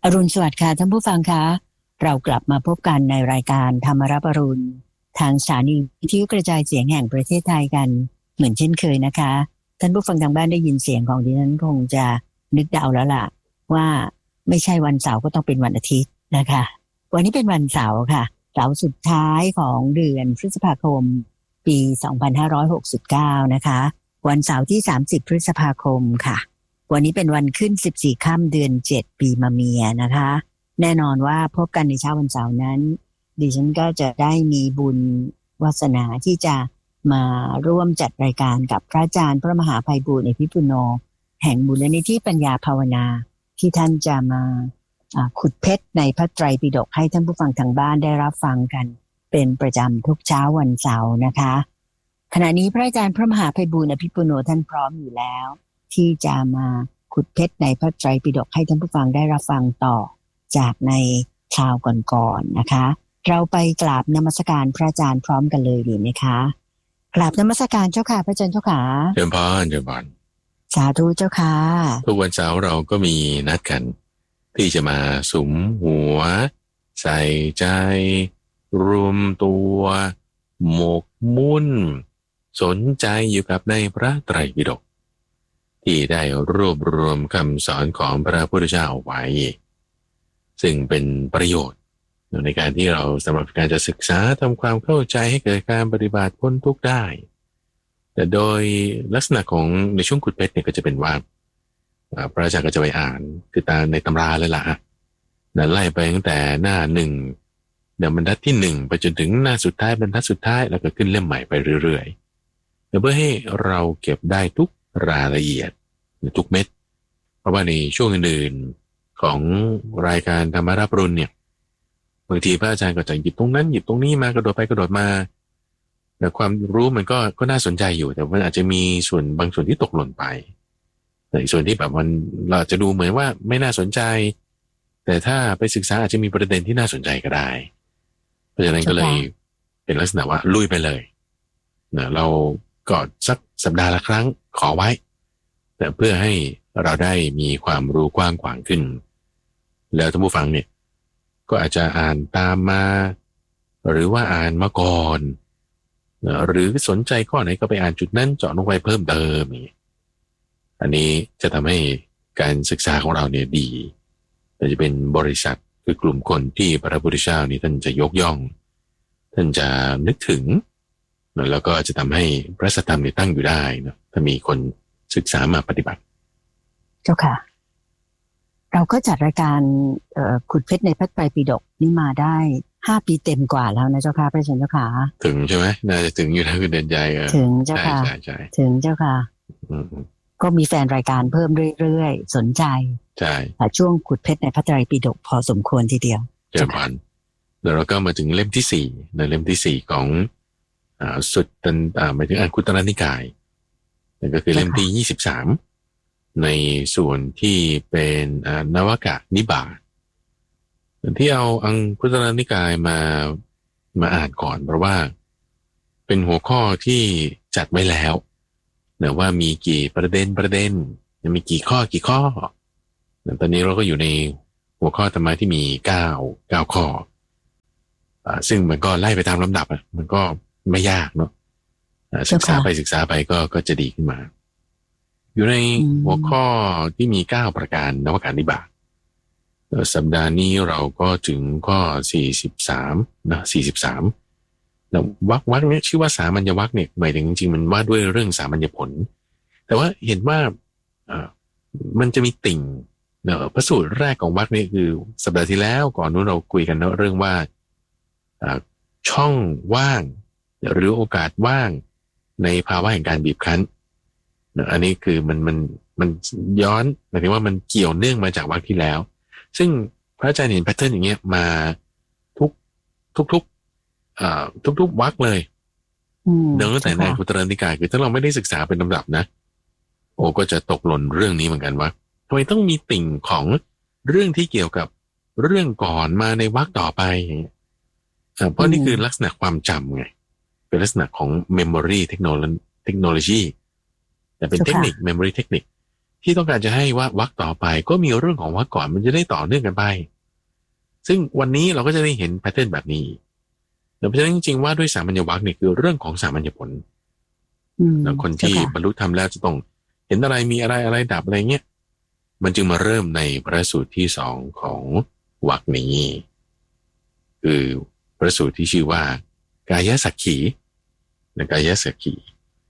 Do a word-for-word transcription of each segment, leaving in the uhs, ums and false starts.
อรุณสวัสดิ์ค่ะท่านผู้ฟังคะเรากลับมาพบกันในรายการธรรมรับอรุณทางสถานีวิทยุกระจายเสียงแห่งประเทศไทยกันเหมือนเช่นเคยนะคะท่านผู้ฟังทางบ้านได้ยินเสียงของดิฉันคงจะนึกเดาแล้วล่ะว่าไม่ใช่วันเสาร์ก็ต้องเป็นวันอาทิตย์นะคะวันนี้เป็นวันเสาร์ค่ะเสาร์สุดท้ายของเดือนพฤษภาคมปีสองพันห้าร้อยหกสิบเก้านะคะวันเสาร์ที่สามสิบพฤษภาคมค่ะวันนี้เป็นวันขึ้นสิบสี่ค่ำเดือนเจ็ดปีมะเมียนะคะแน่นอนว่าพบกันในเช้าวันเสาร์นั้นดิฉันก็จะได้มีบุญวาสนาที่จะมาร่วมจัดรายการกับพระอาจารย์พระมหาไพบูลย์อภิปุโนแห่งมูลนิธิปัญญาภาวนาที่ท่านจะมาขุดเพชรในพระไตรปิฎกให้ท่านผู้ฟังทางบ้านได้รับฟังกันเป็นประจำทุกเช้าวันเสาร์นะคะขณะนี้พระอาจารย์พระมหาไพบูลย์อภิปุโนท่านพร้อมอยู่แล้วที่จะมาขุดเพชรในพระไตรปิฎกให้ท่านผู้ฟังได้รับฟังต่อจากในคราวก่อนๆนะคะเราไปกราบนมัสการพระอาจารย์พร้อมกันเลยดีไหมคะกราบนมัสการเจ้าค่ะพระอาจารย์เจ้าค่ะเชิญพรเชิญพรสาธุเจ้าค่ะทุกวันเสาร์เราก็มีนัดกันที่จะมาสุมหัวใส่ใจรวมตัวหมกมุ่นสนใจอยู่กับในพระไตรปิฎกที่ได้รวบรวมคำสอนของพระพุทธเจ้าไว้ซึ่งเป็นประโยชน์ในการที่เราสำหรับการจะศึกษาทำความเข้าใจให้เกิดการปฏิบัติพ้นทุกข์ได้แต่โดยลักษณะของในช่วงขุดเพชรเนี่ยก็จะเป็นว่าพระอาจารย์ก็จะไปอ่านคือตามในตำราเลยล่ะนั่นไล่ไปตั้งแต่หน้าหนึ่งเดี๋ยวบรรทัดที่หนึ่งไปจนถึงหน้าสุดท้ายบรรทัดสุดท้ายแล้วก็ขึ้นเล่มใหม่ไปเรื่อยๆเพื่อให้เราเก็บได้ทุกรายละเอียดทุกเม็ดเพราะว่าในช่วงอื่นๆของรายการธรรมรับรุณเนี่ยบางทีพระอาจารย์ก็จะหยิบตรงนั้นหยิบตรงนี้มากระโดดไปกระโดดมาแต่ความรู้มันก็ก็น่าสนใจอยู่แต่มันอาจจะมีส่วนบางส่วนที่ตกหล่นไปในส่วนที่แบบมันเราจะดูเหมือนว่าไม่น่าสนใจแต่ถ้าไปศึกษาอาจจะมีประเด็นที่น่าสนใจก็ได้เพราะฉะนั้นก็เลยเป็นลักษณะว่าลุยไปเลยนะเราก็สักสัปดาห์ละครั้งขอไว้แต่เพื่อให้เราได้มีความรู้กว้างขวางขึ้นแล้วท่านผู้ฟังเนี่ยก็อาจจะอ่านตามมาหรือว่าอ่านมาก่อนหรือสนใจข้อไหนก็ไปอ่านจุดนั้นเจาะลงไปเพิ่มเติมนี่อันนี้จะทำให้การศึกษาของเราเนี่ยดีแต่จะเป็นบริษัทคือกลุ่มคนที่พระพุทธเจ้านี่ท่านจะยกย่องท่านจะนึกถึงแล้วก็จะทำให้พระสัทธรรมนี่ตั้งอยู่ได้นะถ้ามีคนศึกษามาปฏิบัติเจ้าค่ะเราก็จัดรายการขุดเพชรในพระไตรปิฎกนี่มาได้ห้าปีเต็มกว่าแล้วนะเจ้าค่ะพระอาจารย์เจ้าค่ะถึงใช่ไหมน่าจะถึงอยู่นะคุณเด่นใจถึงเจ้าค่ะถึงเจ้าค่ะก็มีแฟนรายการเพิ่มเรื่อยๆสนใจใช่ช่วงขุดเพชรในพระไตรปิฎกพอสมควรทีเดียวเจ้าค่ะแล้วเราก็มาถึงเล่มที่สี่ในเล่มที่สี่ของอ่าสุดตันอ่าหมายถึงอังคุตรนิกายนั่นก็คือเล่มที่ยี่สิบสามในส่วนที่เป็นนวกะนิบาตที่เอาอังคุตรนิกายมามาอ่านก่อนเพราะว่าเป็นหัวข้อที่จัดไว้แล้วนะว่ามีกี่ประเด็นประเด็นมีกี่ข้อกี่ข้อตอนนี้เราก็อยู่ในหัวข้อธรรมะที่มีเก้าเก้าข้ออ่าซึ่งมันก็ไล่ไปตามลำดับอ่ะมันก็ไม่ยากเนาะศึกษาไปศึกษาไปก็ก็จะดีขึ้นมาอยู่ในหัวข้อที่มีเก้าประการนวกานิบาตสัปดาห์นี้เราก็ถึงข้อสี่สิบสามนะสี่สิบสามแล้ววรรควรรคนี้ชื่อว่าสามัญญวรรคเนี่ยหมายถึงจริงๆมันว่าด้วยเรื่องสามัญญผลแต่ว่าเห็นว่าอ่ามันจะมีติ่งเนอะพระสูตรแรกของวรรคนี้คือสัปดาห์ที่แล้วก่อนนู้นเราคุยกันเนอะเรื่องว่าอ่าช่องว่างหรือโอกาสว่างในภาวะแห่งการบีบคั้นอันนี้คือมันมันมันย้อนหมายถึงว่ามันเกี่ยวเนื่องมาจากวรรคที่แล้วซึ่งพระอาจารย์เห็นแพทเทิร์นอย่างเงี้ยมาทุกทุกทุกอ่าทุกทุกวรรคเลยเดินตั้งแต่ในคุตรนิกายคือถ้าเราไม่ได้ศึกษาเป็นลำดับนะโอ้ก็จะตกหล่นเรื่องนี้เหมือนกันว่าทำไมต้องมีติ่งของเรื่องที่เกี่ยวกับเรื่องก่อนมาในวรรคต่อไปอย่างเงี้ยเพราะนี่คือลักษณะความจำไงเป็นลักษณะของ memory technology แต่เป็นเทคนิค memory เทคนิคที่ต้องการจะให้ว่าวรรคต่อไปก็มีเรื่องของวรรคก่อนมันจะได้ต่อเนื่องกันไปซึ่งวันนี้เราก็จะได้เห็นแพทเทิร์นแบบนี้เพราะฉะนั้นจริงๆว่าด้วยสามัญญวรรคเนี่ยคือเรื่องของสามัญญผลแล้วคนที่บรรลุธรรมแล้วจะต้องเห็นอะไรมีอะไรอะไรดับอะไรเงี้ยมันจึงมาเริ่มในพระสูตรที่สองของวรรคนี้คือพระสูตรที่ชื่อว่ากายสักขีนะกายสักขี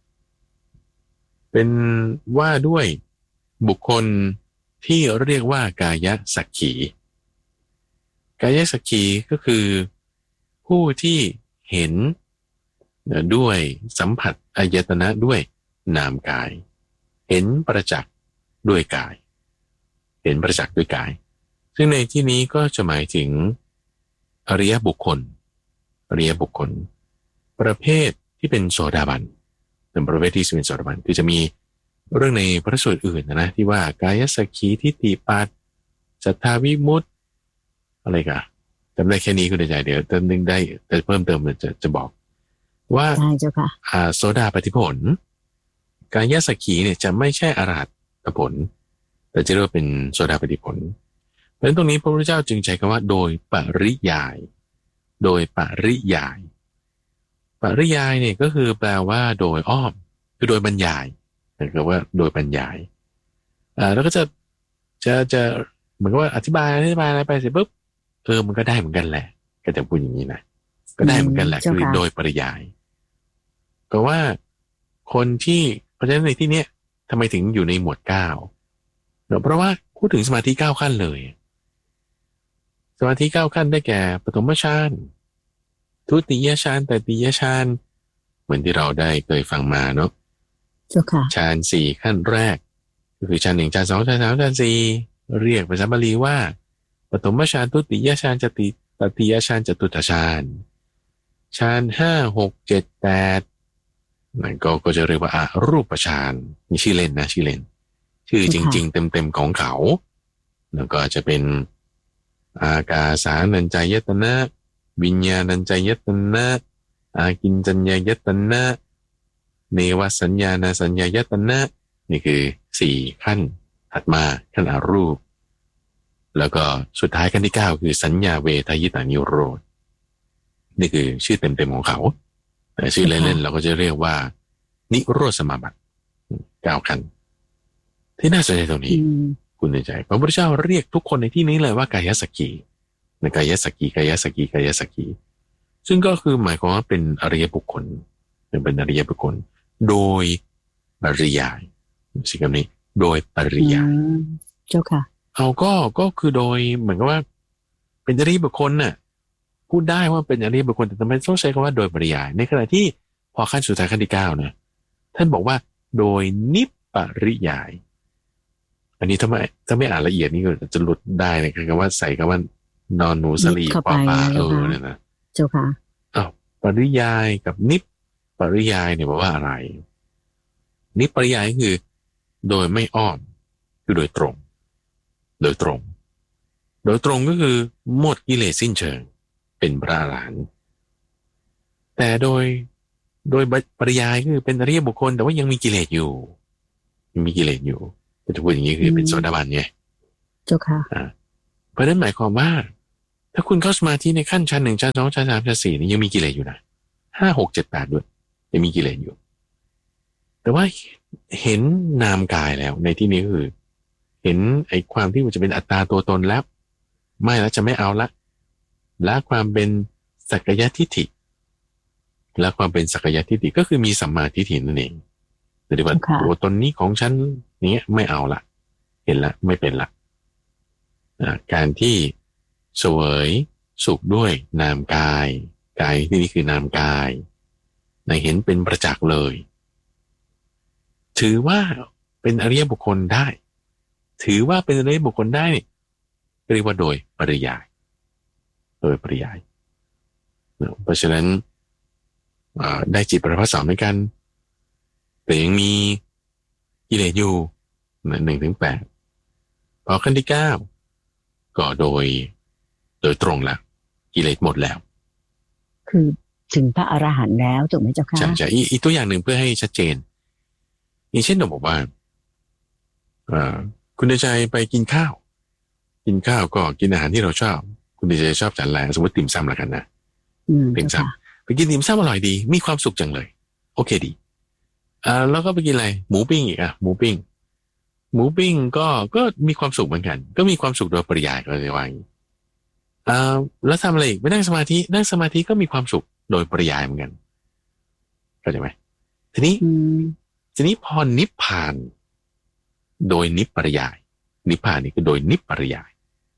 เป็นว่าด้วยบุคคลที่เรียกว่ากายสักขีกายสักขีก็คือผู้ที่เห็นด้วยสัมผัสอายตนะด้วยนามกายเห็นประจักษ์ด้วยกายเห็นประจักษ์ด้วยกายซึ่งในที่นี้ก็จะหมายถึงอริยบุคคลอริยบุคคลประเภทที่เป็นโสดาบันเป็นประเภทที่เป็นโสดาบันคือจะมีเรื่องในพระสูตรอื่นนะนะที่ว่ากายสักขีทิฏฐิปัฏสัทธาวิมุตติอะไรกันจำได้แค่นี้คุณใจเดี๋ยวเติมนึงได้แต่เพิ่มเติมจะจะบอกว่าอ่าโสดาปฏิผลกายสักขีเนี่ยจะไม่ใช่อรหัตผลแต่จะเรียกว่าเป็นโสดาปฏิผลเพราะฉะนั้นตรงนี้พระพุทธเจ้าจึงใช้คำว่าโดยปริยายโดยปริยายปริยายเนี่ยก็คือแปลว่าโดยอ้อมคือโดยบรรยายคือว่าโดยบรรยายอ่าแล้วก็จะจะจะเหมือนกับว่าอธิบายอธิบายอะไรไปเสร็จปุ๊บเออมันก็ได้เหมือนกันแหละก็จะพูดอย่างนี้นะก็ได้เหมือนกันแหละคือโดยปริยายก็ว่าคนที่เพราะฉะนั้นในที่เนี้ยทำไมถึงอยู่ในหมวดเก้าเนาะเพราะว่าพูดถึงสมาธิเก้าขั้นเลยสมาธิเก้าขั้นได้แก่ปฐมฌานทุติยฌานตติยฌานเหมือนที่เราได้เคยฟังมาเนาะฌานสี่ขั้นแรกก็คือฌานหนึ่งฌานสองฌานสามฌานสี่เรียกภาษาบาลีว่าปฐมฌานทุติยฌานจติตติยฌานจตุตฌานฌานห้าหกเจ็ดแปดนั่นก็ก็จะเรียกว่าอารูปฌานนี่ชื่อเล่นนะชื่อเล่นชื่อจริงๆเต็มๆของเขาแล้วก็จะเป็นอากาสานัญจายตนะวิญญาณัญจายตนะอากินจัญญายตนะเนวสัญญาณสัญญายตนะนี่คือสี่ขั้นถัดมาขั้นอารูปแล้วก็สุดท้ายขั้นที่เก้าคือสัญญาเวทายตานิโรธนี่คือชื่อเต็มๆของเขาแต่ชื่อเล่นๆเราก็จะเรียกว่านิโรธสมาบัติเก้าขั้นที่น่าสนใจตรงนี้คุณในใจพระพุทธเจ้าเรียกทุกคนในที่นี้เลยว่ากายสักขีในกายสักขีกายสักขีกายสักขีซึ่งก็คือหมายความว่าเป็นอริยบุคคลเป็นอริยบุคคลโดยปริยายสิ่งนี้โดยปริยายเจ้าค่ะเอาก็ก็คือโดยเหมือนกับว่าเป็นอริยบุคคลน่ะพูดได้ว่าเป็นอริยบุคคลแต่ทำไมต้องใช้คำว่าโดยปริยายในขณะที่พอขั้นสุดท้ายขั้นที่เก้านะท่านบอกว่าโดยนิปริยายอันนี้ถ้าไม่ถ้าไม่อ่านละเอียดนี่ก็จะหลุดได้เลยคือคำว่าใส่คำว่านอนหนูสลีปอปลาเออเนี่ยนะเจ้าค่ะอ้าวปริยายกับนิปปริยายเนี่ยบอกว่าอะไรนิปปริยายคือโดยไม่อ้อมคือโดยตรงโดยตรงโดยตรงก็คือหมดกิเลสสิ้นเชิงเป็นพระอรหันต์แต่โดยโดยปริยายคือเป็นอริยบุคคลแต่ว่ายังมีกิเลสอยู่ยังมีกิเลสอยู่จะพูดอย่างนี้คือเป็นโสดาบันไงเจ้าค่ะอ่าเพราะนั้นหมายความว่าถ้าคุณเข้าสมาธิในขั้นชั้นหนึ่งชั้นสองชั้นสามชั้นสี่นี่ยังมีกิเลสอยู่นะห้าหกเจ็ดแปดด้วยยังมีกิเลสอยู่แต่ว่าเห็นนามกายแล้วในที่นี้ก็คือเห็นไอ้ความที่มันจะเป็นอัตตาตัวตนแล้วไม่แล้วจะไม่เอาละละความเป็นสักกายทิฏฐิและความเป็นสักกายทิฏฐิก็คือมีสัมมาทิฏฐินั่นเองหรือว่าตัวตนนี้ของฉันนี้ไม่เอาละเห็นละไม่เป็นละการที่เสวยสุขด้วยนามกายกายที่นี่คือนามกายในเห็นเป็นประจักษ์เลยถือว่าเป็นอริยบุคคลได้ถือว่าเป็นอริยบุคคลได้เรียกว่าโดยปริยายโดยปริยายเพราะฉะนั้นได้จิตประภัสสรเหมือนกันแต่ยังมีกิเลสอยู่หนึ่งถึงแปดพอขั้นที่เก้าก็โดยโดยตรงละกิเลสหมดแล้วคือถึงพระอรหันต์แล้วถูกไหมเจ้าค่ะใช่ใช่อีกตัวอย่างหนึ่งเพื่อให้ชัดเจนอย่างเช่นเราบอกว่าคุณเดชชัยไปกินข้าวกินข้าวก็กินอาหารที่เราชอบคุณเดชชัยชอบจานแรงสมมติติ่มซำละกันนะติ่มซำไปกินติ่มซำอร่อยดีมีความสุขจังเลยโอเคดีอ่าแล้วก็ไปกินอะไรหมูปิ้งอีกอ่ะหมูปิ้งหมูปิ้งก็ก็มีความสุขเหมือนกันก็มีความสุขโดยปริยายก็เลยว่าอย่างนี้อ่าแล้วทำอะไรอีกไปนั่งสมาธินั่งสมาธิก็มีความสุขโดยปริยายเหมือนกันเข้าใจไหมทีนี้ทีนี้พอนิพพานโดยนิพปริยายนิพพานนี่คือโดยนิพปริยาย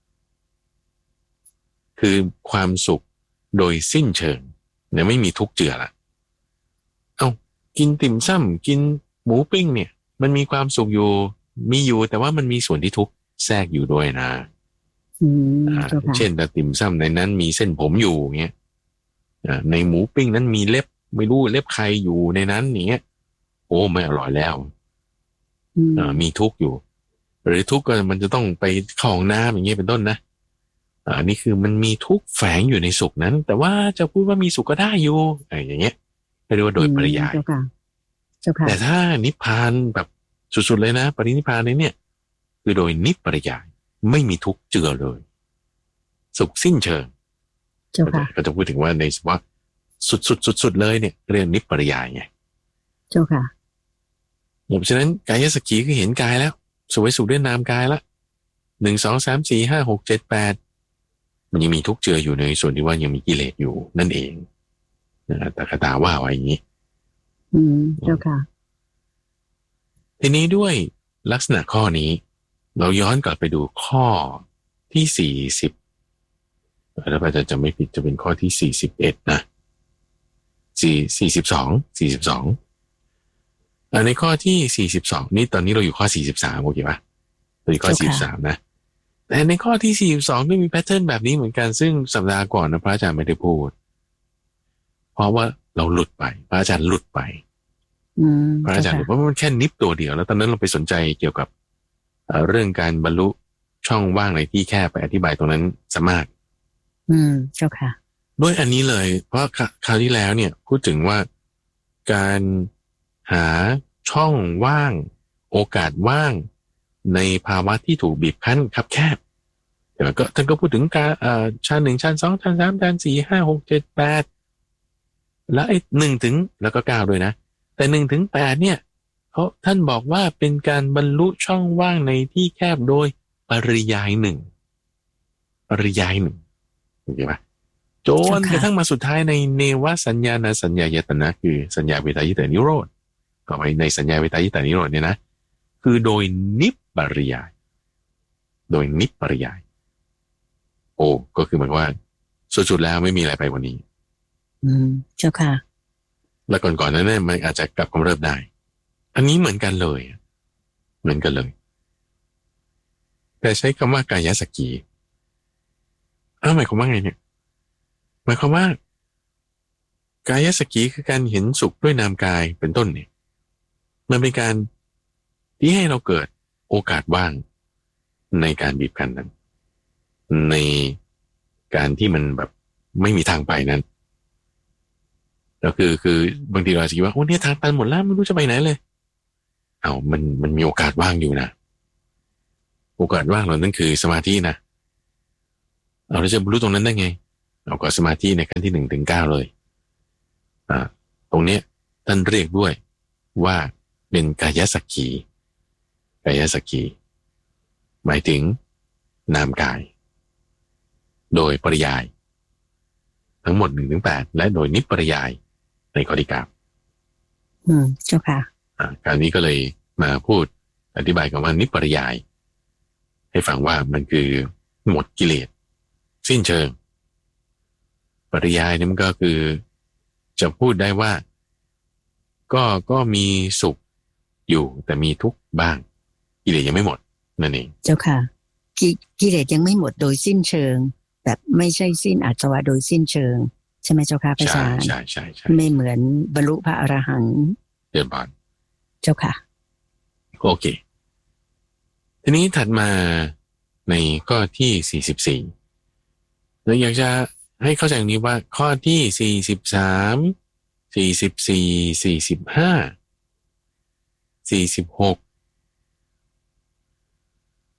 คือความสุขโดยสิ้นเชิงเนี่ยไม่มีทุกข์เจือละเอากินติ่มซ้ำกินหมูปิ้งเนี่ยมันมีความสุขอยู่มีอยู่แต่ว่ามันมีส่วนที่ทุกข์แทรกอยู่ด้วยนะเช่นแต่ติ่มซ้ำในนั้นมีเส้นผมอยู่เงี้ยในหมูปิ้งนั้นมีเล็บไม่รู้เล็บใครอยู่ในนั้นอย่างเงี้ยโอ้ไม่อร่อยแล้วมีทุกข์อยู่หรือทุกข์ก็มันจะต้องไปเข้าห้องน้ำอย่างเงี้ยเป็นต้นนะอันนี้คือมันมีทุกข์แฝงอยู่ในสุขนั้นแต่ว่าจะพูดว่ามีสุขก็ได้อยู่อะไรอย่างเงี้ยเรียกว่าโดยปริยายแต่ถ้านิพพานแบบสุดๆเลยนะปรินิพพานเนี่ยคือโดยนิพปริยายไม่มีทุกข์เจือเลยสุขสิ้นเชิงก็จะพูดถึงว่าในว่าสุดๆสุดๆเลยเนี่ยเรียกนิพปริยายไงเจ้าค่ะเพราะฉะนั้นกายสักขีคือเห็นกายแล้วสวยสุขด้วยนามกายละหนึ่งสองสามสี่ห้าหกเจ็ดแปดมันยังมีทุกข์เจืออยู่ในส่วนที่ว่ายังมีกิเลสอยู่นั่นเองนะแต่คาถาว่าไว้อย่างนี้อืมเจ้าค่ะทีนี้ด้วยลักษณะข้อนี้เราย้อนกลับไปดูข้อที่สี่สิบแล้วอาจารย์จะไม่ผิดจะเป็นข้อที่สี่สิบเอ็ดนะสี่สี่สิบสองสี่สิบสองในข้อที่สี่สิบสองนี่ตอนนี้เราอยู่ข้อสี่สิบสามโอเคป่ะตอนนี้ข้อสี่สิบสามนะแต่ในข้อที่สี่สิบสองก็มีแพทเทิร์นแบบนี้เหมือนกันซึ่งสัปดาห์ก่อนนะพระอาจารย์ไม่ได้พูดเพราะว่าเราหลุดไปพระอาจารย์หลุดไปพระอาจารย์บอกว่ามันแค่นิบตัวเดียวแล้วตอนนั้นเราไปสนใจเกี่ยวกับเรื่องการบรรลุช่องว่างในที่แคบไปอธิบายตรงนั้นสมากอืมเจ้าค่ะด้วยอันนี้เลยเพราะคราวที่แล้วเนี่ยพูดถึงว่าการหาช่องว่างโอกาสว่างในภาวะที่ถูกบีบคั้นคับแคบแต่ก็ท่านก็พูดถึงการชั้นหนึ่งชั้นสองชั้นสามชั้นสี่ห้าหกเจ็ดแปดแล้วไอ้หนึ่งถึงแล้วก็เก้าด้วยนะแต่หนึ่งถึงแปดเนี่ยเขาท่านบอกว่าเป็นการบรรลุช่องว่างในที่แคบโดยปริยายหนึ่งปริยายหนึ่งโอเคปะจนกระทั่งมาสุดท้ายในเนวสัญญาณสัญญายตนะคือสัญญาเวทายตานิโรธก็ไปในสัญญาเวทายตานิโรธเนี่ยนะคือโดยนิพปริยายโดยนิพปริยายโอ้ก็คือหมายว่าสุดๆแล้วไม่มีอะไรไปกว่านี้อืมเจ้าค่ะแล้วก่อนๆนั้นเนี่ยมันอาจจะกลับกำเริบได้อันนี้เหมือนกันเลยเหมือนกันเลยแต่ใช้คำว่ากายสักขีอ้าวหมายความว่าไงเนี่ยหมายความว่ากายสักขีคือการเห็นสุขด้วยนามกายเป็นต้นเนี่ยมันเป็นการที่ให้เราเกิดโอกาสว่างในการบีบคั้นนั้นในการที่มันแบบไม่มีทางไปนั้นแล้วคือคือบางทีเราอาจจะคิดว่าโอ้เนี่ยทางตันหมดแล้วไม่รู้จะไปไหนเลยเอามันมันมีโอกาสว่างอยู่นะโอกาสว่างเรานั่นคือสมาธินะเอาเราจะบรรลุตรงนั้นได้ไงเอาก็สมาธิในขั้นที่หนึ่งถึงเก้าเลยอ่าตรงเนี้ยท่านเรียกด้วยว่าเป็นกายสักขีกายสักขีหมายถึงนามกายโดยปริยายทั้งหมดหนึ่งถึงแปดและโดยนิพปริยายในข้อที่เก้าอืมเจ้าค่ะอ่าการนี้ก็เลยมาพูดอธิบายกับว่านิพปริยายให้ฟังว่ามันคือหมดกิเลสสิ้นเชิงปริยายนี่มันก็คือจะพูดได้ว่าก็ก็มีสุขอยู่แต่มีทุกข์บ้างกิเลสยังไม่หมดนั่นเองเจ้าค่ะกิกิเลสยังไม่หมดโดยสิ้นเชิงแบบไม่ใช่สิ้นอาสวะโดยสิ้นเชิงใช่ไหมเจ้าค่ะพระอาจารย์ใช่ใช่ใช่ไม่เหมือนบรรลุพระอรหันต์เดินบานเจ้าค่ะโอเคทีนี้ถัดมาในข้อที่สี่สิบสี่เราอยากจะให้เข้าใจอย่างนี้ว่าข้อที่สี่สิบสามสี่สิบสี่สี่สิบห้าสี่สิบหก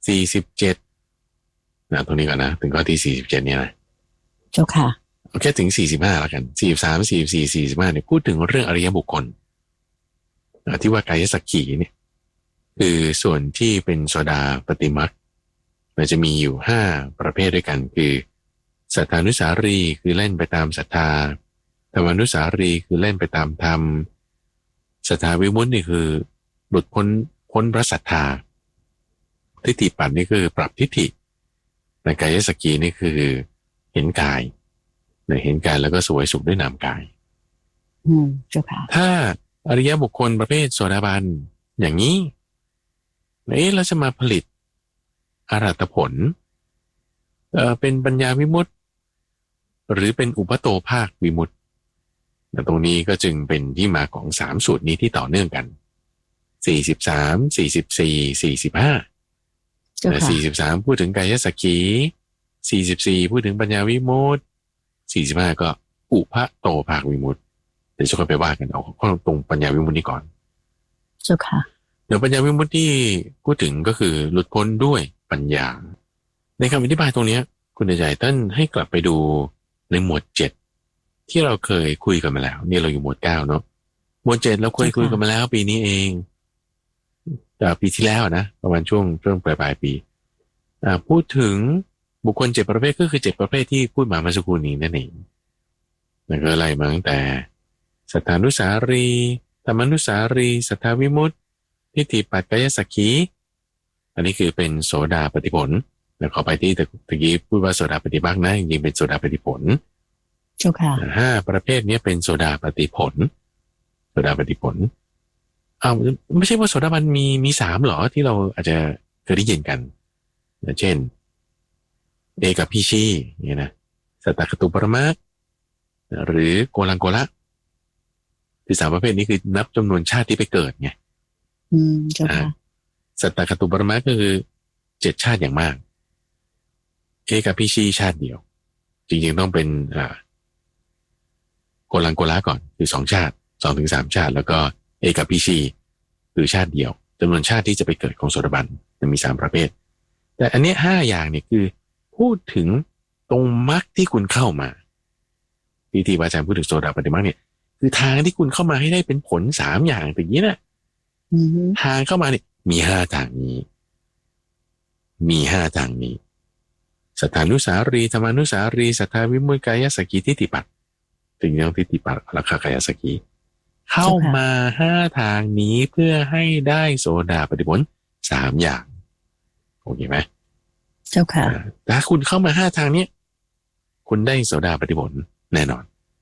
สี่สิบเจ็ดนะตรงนี้ก่อนนะถึงข้อที่สี่สิบเจ็ดเนี่ยนะเจ้าค่ะเอาแค่ถึงสี่สิบห้าแล้วกันสี่สิบสาม สี่สิบสี่ สี่สิบห้าเนี่ยพูดถึงเรื่องอริยบุคคลที่ว่ากายสักขีเนี่ยคือส่วนที่เป็นโสดาปฏิมัคมันจะมีอยู่ห้าประเภทด้วยกันคือสัทธานุสารีคือเล่นไปตามศรัทธาธรรมานุสารีคือเล่นไปตามธรรมสัทธาวิมุตตินี่คือหลุดพ้นพ้นพระศรัทธาทิฏฐิปัตนี่คือปรับทิฏฐิในกายสักขีนี่คือเห็นกายเห็นกายแล้วก็สวยสุขด้วยนามกายอืมเจ้าค่ะถ้าอริยบุคคลประเภทโสดาบันอย่างนี้เอ๊ะเราจะมาผลิตอรหัตผลเอ่อเป็นปัญญาวิมุตติหรือเป็นอุปโตภาควิมุตติแต่ตรงนี้ก็จึงเป็นที่มาของสามสูตรนี้ที่ต่อเนื่องกันสี่สิบสาม สี่สิบสี่ สี่สิบห้าแต่สี่สิบสามพูดถึงกายสักขีสี่สิบสี่พูดถึงปัญญาวิมุตติสี่สิบห้าก็อุปโตภาควิมุตติเดี๋ยวจะค่อยไปว่ากันเอาข้อตรงปัญญาวิมุตตินี้ก่อนเจ้าค่ะเดี๋ยวปัญญาวิมุตติที่พูดถึงก็คือหลุดพ้นด้วยปัญญาในคำอธิบายตรงนี้คุณใจท่านให้กลับไปดูในหมวดเจ็ดที่เราเคยคุยกันมาแล้วนี่เราอยู่หมวดเก้าเนาะหมวดเจ็ดเราเคยคุยกันมาแล้วปีนี้เองแต่ปีที่แล้วนะประมาณช่วงช่วงปลายปลายปีอ่าพูดถึงบุคคลเจ็ดประเภทก็คือเจ็ดประเภทที่พูดมาเมื่อสักครู่นี้นั่นเองนั่นก็ไล่มาตั้งแต่สัทธานุสารีธรรมานุสารีสัทธาวิมุตติทิฏฐิปัจจยสักขีอันนี้คือเป็นโสดาปัตติผลแล้วขอไปที่ตะกี้พูดว่าโสดาปัตติมรรคนะจริงๆเป็นโสดาปัตติผลเจ้าค่ะห้าประเภทนี้เป็นโสดาปัตติผลโสดาปัตติผลอ้าวไม่ใช่ว่าโสดาบันมีมีสามหรอที่เราอาจจะเคยได้ยินกันเช่นเอกัปพิชีเนี่ยนะสัตตคตุปรมัคหรือโกลังโกละคือสามประเภทนี้คือนับจำนวนชาติที่ไปเกิดไงอืมเจ้าค่ะสัตตคตุปรมัคก็คือเจ็ดชาติอย่างมากเอกัปพิชีชาติเดียวจริงๆต้องเป็นอ่าโกลังโกละก่อนคือสองชาติสองถึงสามชาติแล้วก็เอกัปพิชีคือชาติเดียวจำนวนชาติที่จะไปเกิดของโสดาบันจะมีสามประเภทแต่อันนี้ห้าอย่างเนี่ยคือพูดถึงตรงมรรคที่คุณเข้ามาที่ที่อาจารย์พูดถึงโสดาปัตติมรรคเนี่ยคือทางที่คุณเข้ามาให้ได้เป็นผลสามอย่างอย่างนี้นะทางเข้ามาเนี่ยมีห้าทางนี้มีห้าทางนี้สัทธานุสารีธรรมานุสารีสัทธาวิมุตติกายสักขีทิฏฐิปัตติถึงยังทิฏฐิปัตติราคากายสักขีเข้ามาห้าทางนี้เพื่อให้ได้โสดาปัตติผลสามอย่างโอเคไหมเจ้าค่ะถ้าคุณเข้ามาห้าทางนี้คุณได้โสดาปัตติผลแน่นอน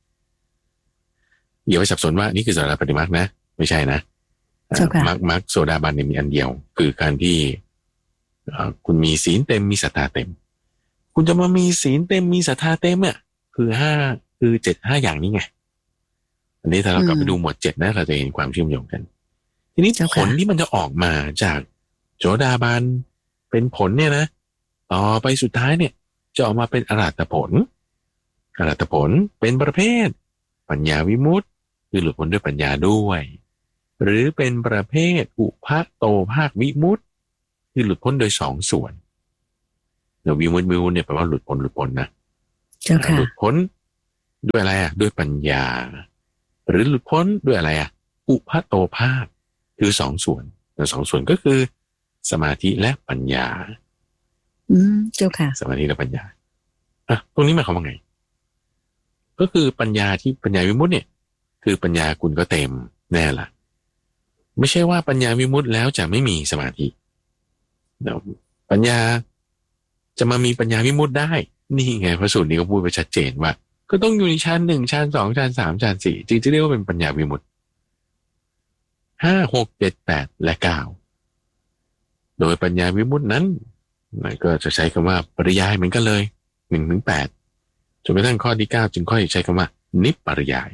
อย่าไปสับสนว่านี่คือโสดาปัตติมรรคนะไม่ใช่นะมรรคมรรคโสดาบันเนี่ยมีอันเดียวคือการที่คุณมีศีลเต็มมีศรัทธาเต็มคุณจะมามีศีลเต็มมีศรัทธาเต็มอ่ะคือห้าคือเจ็ดห้าอย่างนี้ไงอันนี้ถ้าเรากลับไปดูหมวดเจ็ดนะเราจะเห็นความเชื่อมโยงกันทีนี้ผลที่มันจะออกมาจากโสดาบันเป็นผลเนี่ยนะต่อไปสุดท้ายเนี่ยจะออกมาเป็นอรหัตผลอรหัตผลเป็นประเภทปัญญาวิมุตติคือหลุดพ้นด้วยปัญญาด้วยหรือเป็นประเภทอุปโตภาควิมุตติคือหลุดพ้นโดยสองส่วนเดี๋ยววิมุตติวิมุตติเนี่ยแปลว่าหลุดพ้นหลุดพ้นนะหลุดพ้นด้วยอะไรอ่ะด้วยปัญญาหรือหลุดพ้นด้วยอะไรอ่ะอุปโตภาคคือสองส่วนแต่สองส่วนก็คือสมาธิและปัญญาอืมเจ้าค่ะสมาธิและปัญญาอ่ะตรงนี้หมายความว่าไงก็คือปัญญาที่ปัญญาวิมุตติเนี่ยคือปัญญาคุณก็เต็มแน่ละไม่ใช่ว่าปัญญาวิมุตติแล้วจะไม่มีสมาธิปัญญาจะมามีปัญญาวิมุตติได้นี่ไงพระสูตรนี้ก็พูดไปชัดเจนว่าก็ต้องอยู่ในชั้นหนึ่งชั้นสองชั้นสามชั้นสี่จึงจะเรียกว่าเป็นปัญญาวิมุตติห้าหกเจ็ดแปดและเก้าโดยปัญญาวิมุตตินั้นมันก็จะใช้คำว่าปริยายเหมือนกันเลยหนึ่งถึงแปดจนกระทั่งข้อที่เก้าจึงค่อยใช้คำว่านิปริยาย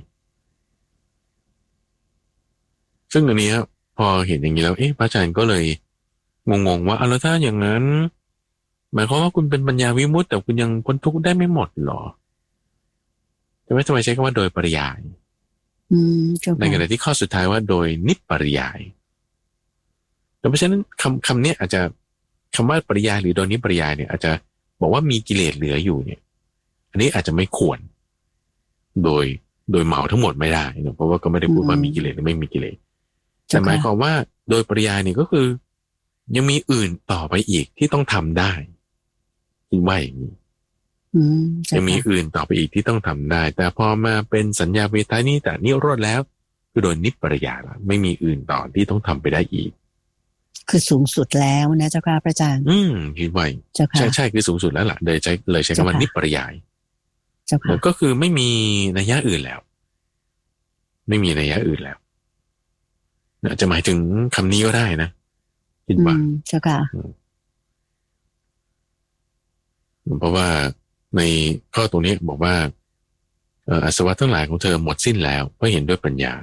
ซึ่งอันนี้พอเห็นอย่างนี้แล้วเอ๊ะพระอาจารย์ก็เลยงงๆว่าเอาแล้วถ้าอย่างนั้นหมายความว่าคุณเป็นปัญญาวิมุตติแต่คุณยังพ้นทุกข์ได้ไม่หมดหรอทำไมทำไมใช้คำว่าโดยปริยายในขณะที่ข้อสุดท้ายว่าโดยนิปริยายแต่เพราะฉะนั้นคำคำนี้อาจจะคำว่าปริยายหรือโดยนิปริยายเนี่ยอาจจะบอกว่ามีกิเลสเหลืออยู่เนี่ยอันนี้อาจจะไม่ควรโดยโดยเหมาทั้งหมดไม่ได้นะเพราะว่าก็ไม่ได้พูดว่ามีกิเลสหรือไม่มีกิเลสแต่หมายความว่าโดยปริยายเนี่ยก็คือยังมีอื่นต่อไปอีกที่ต้องทำได้คิดว่าอย่างนี้ยังมีอื่นต่อไปอีกที่ต้องทำได้แต่พอมาเป็นสัญญาเวทายนี้แต่นิโรธแล้วคือโดยนิปริยายแล้วไม่มีอื่นต่อที่ต้องทำไปได้อีกคือสูงสุดแล้วนะเจ้าค่ะพระอาจารย์อืมคิดไว้ใช่ใช่คือสูงสุดแล้วล่ะเลยใช้เลยใช้คำว่านิปริยายแล้วก็คือไม่มีนัยยะอื่นแล้วไม่มีนัยยะอื่นแล้วจะหมายถึงคำนี้ก็ได้นะคิดว่าเจ้าค่ะเพราะว่าในข้อตรงนี้บอกว่าอาสวะทั้งหลายของเธอหมดสิ้นแล้วเพราะเห็นด้วยปัญญา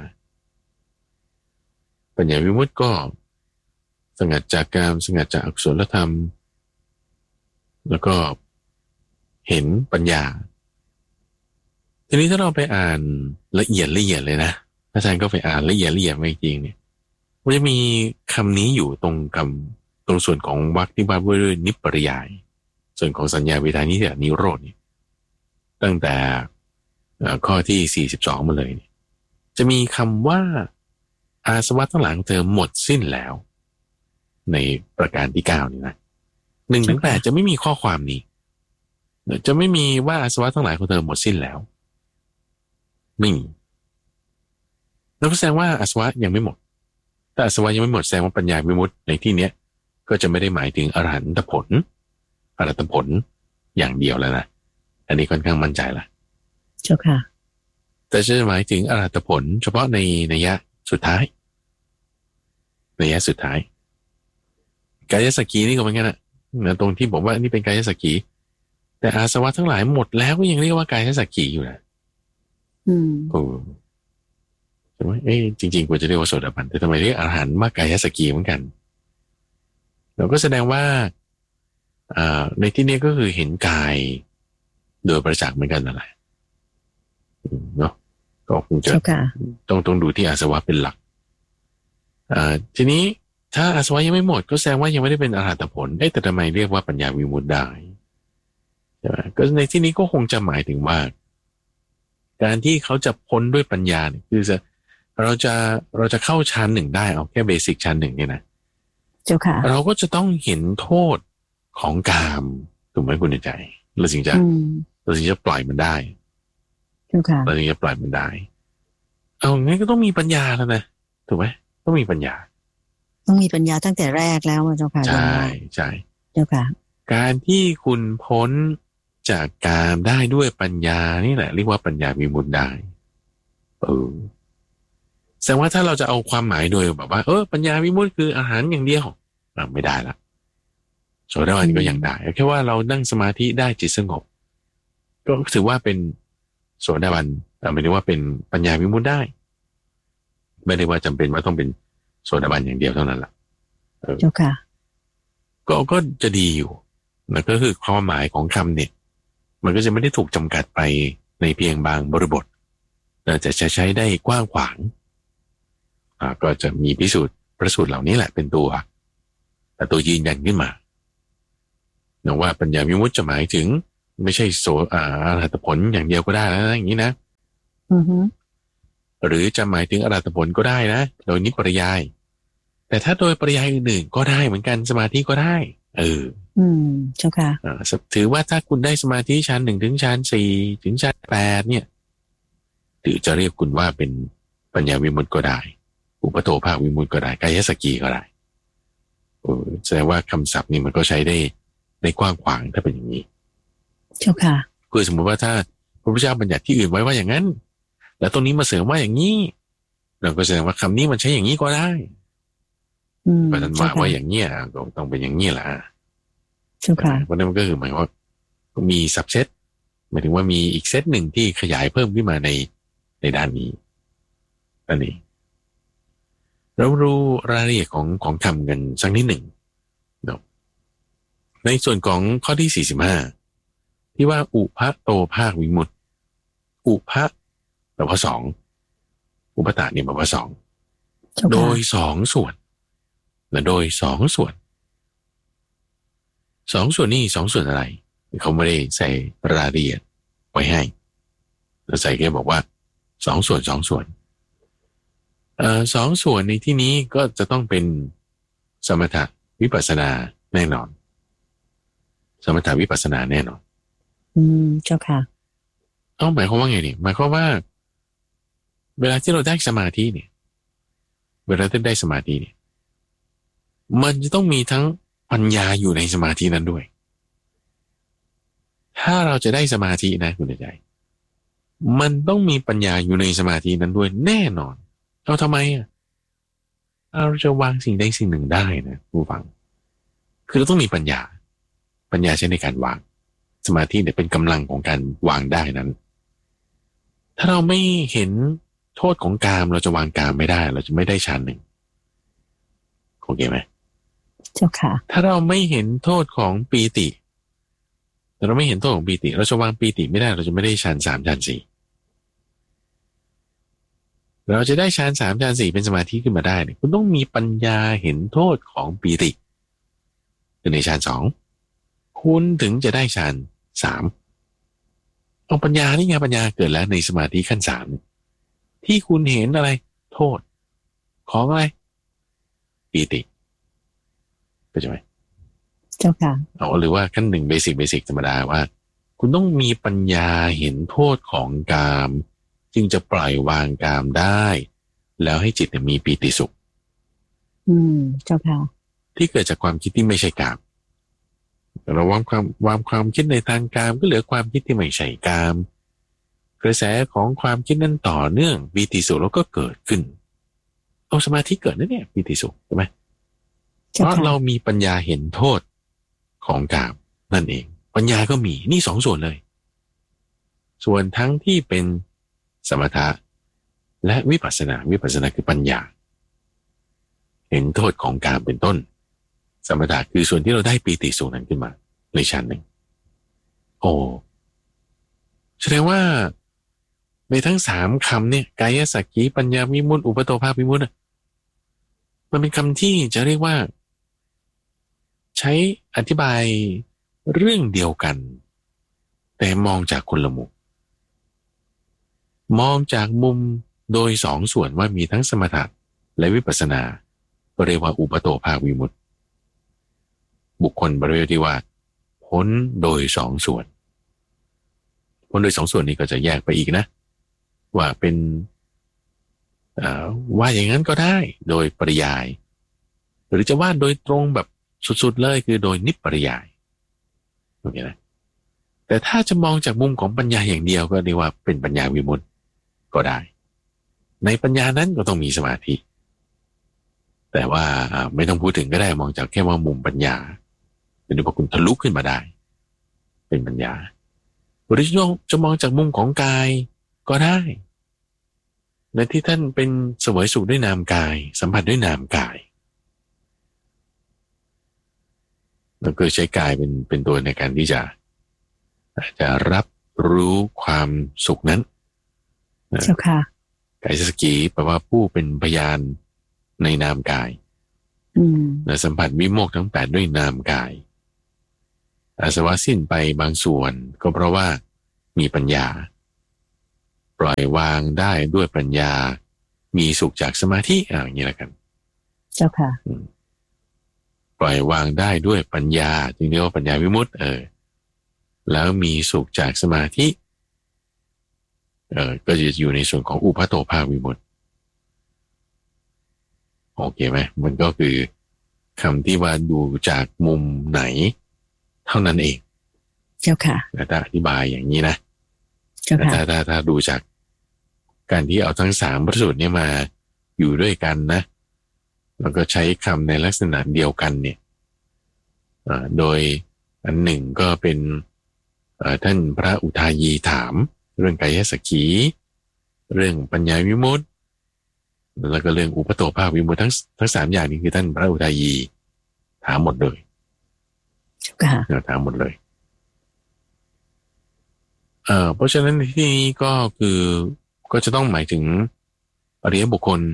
ปัญญาวิมุตติก็สงัดจากกามสงัดจากอกุศลธรรมแล้วก็เห็นปัญญาทีนี้ถ้าเราไปอ่านละเอียดละเอียดเลยนะอาจารย์ก็ไปอ่านละเอียดละเอียดไม่จริงเนี่ยมันจะมีคำนี้อยู่ตรงคำตรงส่วนของวรรคที่ว่าด้วยนิปริยายส่วนของสัญญาเวทายนิเนี่ยนิโรธเนี่ยตั้งแต่ข้อที่สี่สิบสองมาเลยเนี่ยจะมีคำว่าอาสวะทั้งหลังเธอหมดสิ้นแล้วในประการที่เก้านี่นะหนึ่งถึงแปดจะไม่มีข้อความนี้จะไม่มีว่าอาสวะทั้งหลายของเธอหมดสิ้นแล้วไม่มีนั่นแสดงว่าอาสวะยังไม่หมดถ้าอาสวะยังไม่หมดแสดงว่าปัญญาวิมุตติในที่เนี้ยก็จะไม่ได้หมายถึงอรหันตผลอรหันตผลอย่างเดียวแล้วนะอันนี้ค่อนข้างมั่นใจละเจ้าค่ะแต่จะหมายถึงอรหันตผลเฉพาะในนัยยะสุดท้ายนัยยะสุดท้ายกายสักขีนี่ก็เหมือนกันนะตรงที่บอกว่านี่เป็นกายสักขีแต่อาสวะทั้งหลายหมดแล้วก็ยังเรียกว่ากายสักขีอยู่นะอืมโอ้ใช่ไหมเอ้จริงๆควรจะเรียกว่าโสดาบันแต่ทำไมเรียกอรหันต์ว่ากายสักขีเหมือนกันเราก็แสดงว่าอ่าในที่นี้ก็คือเห็นกายโดยประจักษ์เหมือนกันนั่นแหละเนาะก็คงจะต้องต้องดูที่อาสวะเป็นหลักอ่าทีนี้ถ้าอาสวะยังไม่หมดก็แสดงว่ายังไม่ได้เป็นอรหัตผลได้แต่ทำไมเรียกว่าปัญญาวิมุตติได้ใช่ไหมก็ในที่นี้ก็คงจะหมายถึงว่าการที่เขาจะพ้นด้วยปัญญาเนี่ยคือจะเราจะเราจะเข้าชั้นหนึ่งได้เอาแค่เบสิกชั้นหนึ่งเนี่ยนะเจ้าค่ะเราก็จะต้องเห็นโทษของกามถูกไหมคุณใจเราถึงจะเราถึงจะปล่อยมันได้เจ้าค่ะเราถึงจะปล่อยมันได้เอางั้นก็ต้องมีปัญญาแล้วนะถูกไหมต้องมีปัญญาต้องมีปัญญาตั้งแต่แรกแล้วเจ้าค่ะใช่ใช่เจ้าค่ะการที่คุณพ้นจากกามได้ด้วยปัญญานี่แหละเรียกว่าปัญญาวิมุตติได้เออแสดงว่าถ้าเราจะเอาความหมายโดยแบบว่าเออปัญญาวิมุตติคืออาหารอย่างเดียวไม่ได้ละโสดาบันก็ยังได้แค่ว่าเรานั่งสมาธิได้จิตสงบก็ถือว่าเป็นโสดาบันแต่ไม่ได้ว่าเป็นปัญญาวิมุตติได้ไม่ได้ว่าจำเป็นว่าต้องเป็นโสดาบันอย่างเดียวเท่านั้นแหละเจ้าค่ะก็ก็จะดีอยู่นั่นก็คือความหมายของคำเนี่ยมันก็จะไม่ได้ถูกจำกัดไปในเพียงบางบริบทแต่จะใช้ได้กว้างขวางอ่าก็จะมีพิสูจน์ประสูตรเหล่านี้แหละเป็นตัวแต่ตัวยืนยันขึ้นมานะว่าปัญญาวิมุตติจะหมายถึงไม่ใช่โสอ่าอรหัตผลอย่างเดียวก็ได้แล้วอย่างนี้นะอือฮึหรือจะหมายถึงอรหัตผลก็ได้นะโดยนิปริยายแต่ถ้าโดยปริยายอื่นๆก็ได้เหมือนกันสมาธิก็ได้เอออืมเจ้าค่ะอ่าถือว่าถ้าคุณได้สมาธิชั้นหนึ่งถึงชั้นสี่ถึงชั้นแปดเนี่ยถือจะเรียกคุณว่าเป็นปัญญาวิมุตติก็ได้อุปโตภาควิมุตติก็ได้กายสักขีก็ได้เออแสดงว่าคำศัพท์นี่มันก็ใช้ได้ได้กว้างขวางถ้าเป็นอย่างนี้เจ้าค่ะคือสมมติว่าถ้าพระพุทธเจ้าบัญญัติที่อื่นไว้ว่าอย่างนั้นแล้วตรงนี้มาเสริมว่าอย่างนี้เราก็แสดงว่าคำนี้มันใช้อย่างนี้ก็ได้เพราะนั้นว่าว่าอย่างนี้ก็ต้องเป็นอย่างนี้แหละเพราะนั้นมันก็คือหมายว่ามีซับเซตหมายถึงว่ามีอีกเซตหนึ่งที่ขยายเพิ่มขึ้นมาในในด้านนี้อันนี้เรารู้รายละเอียดของของคำกันสักนิดหนึ่งเนาะในส่วนของข้อที่สี่สิบห้าที่ว่าอุพะโตภาควิมุตติอุพะแปลว่าสองอุปตะเนี่ยแปลว่าสองโดยสองส่วนและโดยสองส่วนสองส่วนนี้สองส่วนอะไรเขาไม่ได้ใส่รายละเอียดไว้ให้เราใส่แค่บอกว่าสองส่วนสองส่วนเอ่อสองส่วนในที่นี้ก็จะต้องเป็นสมถะวิปัสสนาแน่นอนสมถะวิปัสสนาแน่นอนอืมเจ้าค่ะเอาหมายความว่าไงนี่หมายความว่าเวลาที่เราได้สมาธิเนี่ยเวลาที่ได้สมาธิเนี่ยมันจะต้องมีทั้งปัญญาอยู่ในสมาธินั้นด้วยถ้าเราจะได้สมาธินะคุณใจมันต้องมีปัญญาอยู่ในสมาธินั้นด้วยแน่นอนเอาทำไมอ่ะเราจะวางสิ่งใดสิ่งหนึ่งได้นะผู้ฟังคือเราต้องมีปัญญาปัญญาใช้ในการวางสมาธิเนี่ยเป็นกำลังของการวางได้นั้นถ้าเราไม่เห็นโทษของกามเราจะวางกามไม่ได้เราจะไม่ได้ฌานหนึ่งโอเคไหมเจ้าค่ะถ้าเราไม่เห็นโทษของปีติเราไม่เห็นโทษของปีติเราจะวางปีติไม่ได้เราจะไม่ได้ฌานสามฌานสี่เราจะได้ฌานสามฌานสี่เป็นสมาธิขึ้นมาได้เนี่ยคุณต้องมีปัญญาเห็นโทษของปีติคือในฌานสองคุณถึงจะได้ฌานสามเอาปัญญานี่ไงปัญญาเกิดแล้วในสมาธิขั้นสามที่คุณเห็นอะไรโทษของอะไรปีติเข้าใจไหมเจ้าค่ะเอาหรือว่าขั้นหนึ่งเบสิกเบสิกธรรมดาว่าคุณต้องมีปัญญาเห็นโทษของกามจึงจะปล่อยวางกามได้แล้วให้จิตมีปีติสุขอืมเจ้าค่ะที่เกิดจากความคิดที่ไม่ใช่กามเราวางความวางความคิดในทางกามก็เหลือความคิดที่ไม่ใช่กามกระแสของความคิดนั้นต่อเนื่องปีติสุขแล้วก็เกิดขึ้นเอาสมาธิเกิดนั่นเนี่ยปีติสุขใช่ไหมเพราะเรามีปัญญาเห็นโทษของกามนั่นเองปัญญาก็มีนี่สองส่วนเลยส่วนทั้งที่เป็นสมถะและวิปัสสนาวิปัสสนาคือปัญญาเห็นโทษของกามเป็นต้นสมถะคือส่วนที่เราได้ปีติสุขนั้นขึ้นมาในชั้นหนึ่งโอ้แสดงว่าในทั้งสามคำเนี่ยกายสักขีปัญญาวิมุตติอุปโตภาควิมุตติมันเป็นคำที่จะเรียกว่าใช้อธิบายเรื่องเดียวกันแต่มองจากคนละมุมมองจากมุมโดยสองส่วนว่ามีทั้งสมถะและวิปัสสนาก็เรียกว่าอุปโตภาควิมุตติบุคคลบริเวณที่ว่าพ้นโดยสองส่วนพ้นโดยสองส่วนนี้ก็จะแยกไปอีกนะว่าเป็นว่าอย่างนั้นก็ได้โดยปริยายหรือจะว่าโดยตรงแบบสุดๆเลยคือโดยนิพปริยายโอเคนะแต่ถ้าจะมองจากมุมของปัญญาอย่างเดียวก็เรียกว่าเป็นปัญญาวิมุตติก็ได้ในปัญญานั้นก็ต้องมีสมาธิแต่ว่าไม่ต้องพูดถึงก็ได้มองจากแค่ว่ามุมปัญญาเป็นว่าคุณทะลุขึ้นมาได้เป็นปัญญาหรือจะมองจากมุมของกายก็ได้ในที่ท่านเป็นเสวยสุขด้วยนามกายสัมผัสด้วยนามกายเราก็ใช้กายเป็นเป็นตัวในการที่จะจะรับรู้ความสุขนั้นเจ้าค่ะกายสกีแปลว่าผู้เป็นพยานในนามกายและสัมผัสวิโมกข์ทั้งแปดด้วยนามกายอาสวะสิ้นไปบางส่วนก็เพราะว่ามีปัญญาปล่อยวางได้ด้วยปัญญามีสุขจากสมาธิอย่างนี้แล้วกันเจ้าค่ะปล่อยวางได้ด้วยปัญญาจึงเรียกว่าปัญญาวิมุตติเออแล้วมีสุขจากสมาธิเออก็จะอยู่ในส่วนของอุปโตภาควิมุตติโอเคไหมมันก็คือคำที่ว่าดูจากมุมไหนเท่านั้นเองเจ้าค่ะแต่ถ้าอธิบายอย่างนี้นะเจ้าค่ะถ้าถ้าถ้าดูจากการที่เอาทั้งสามพระสูตรนี้มาอยู่ด้วยกันนะแล้วก็ใช้คำในลักษณะเดียวกันเนี่ยโดยอันหนึ่งก็เป็นท่านพระอุทายีถามเรื่องกายสักขีเรื่องปัญญาวิมุตติแล้วก็เรื่องอุปโตภาควิมุตติทั้งทั้งสามอย่างนี้คือท่านพระอุทายีถามหมดเลยถามหมดเลยเอ่อเพราะฉะนั้นที่นี้ก็คือก็จะต้องหมายถึงอริยบุคคล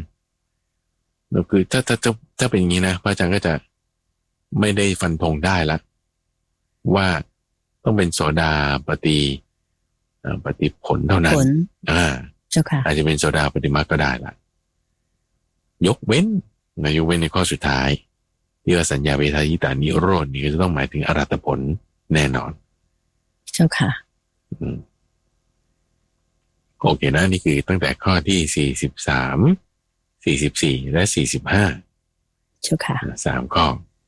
ก็คือถ้าถ้าถ้าถ้าเป็นอย่างนี้นะพระอาจารย์ก็จะไม่ได้ฟันธงได้ละว่าต้องเป็นโสดาปฏิปฏิผลเท่านั้นอ่าเจ้าค่ะอาจจะเป็นโสดาปฏิมรรคก็ได้ละยกเว้นนะยกเว้นในข้อสุดท้ายที่ว่าสัญญาเวทายตานิโรธนี่ก็จะต้องหมายถึงอรหัตผลแน่นอนเจ้าค่ะอืมโอเคนะนี่คือตั้งแต่ข้อที่สี่สิบสามสี่สิบสี่และสี่สิบห้าเจ้าค่ะสามข้อ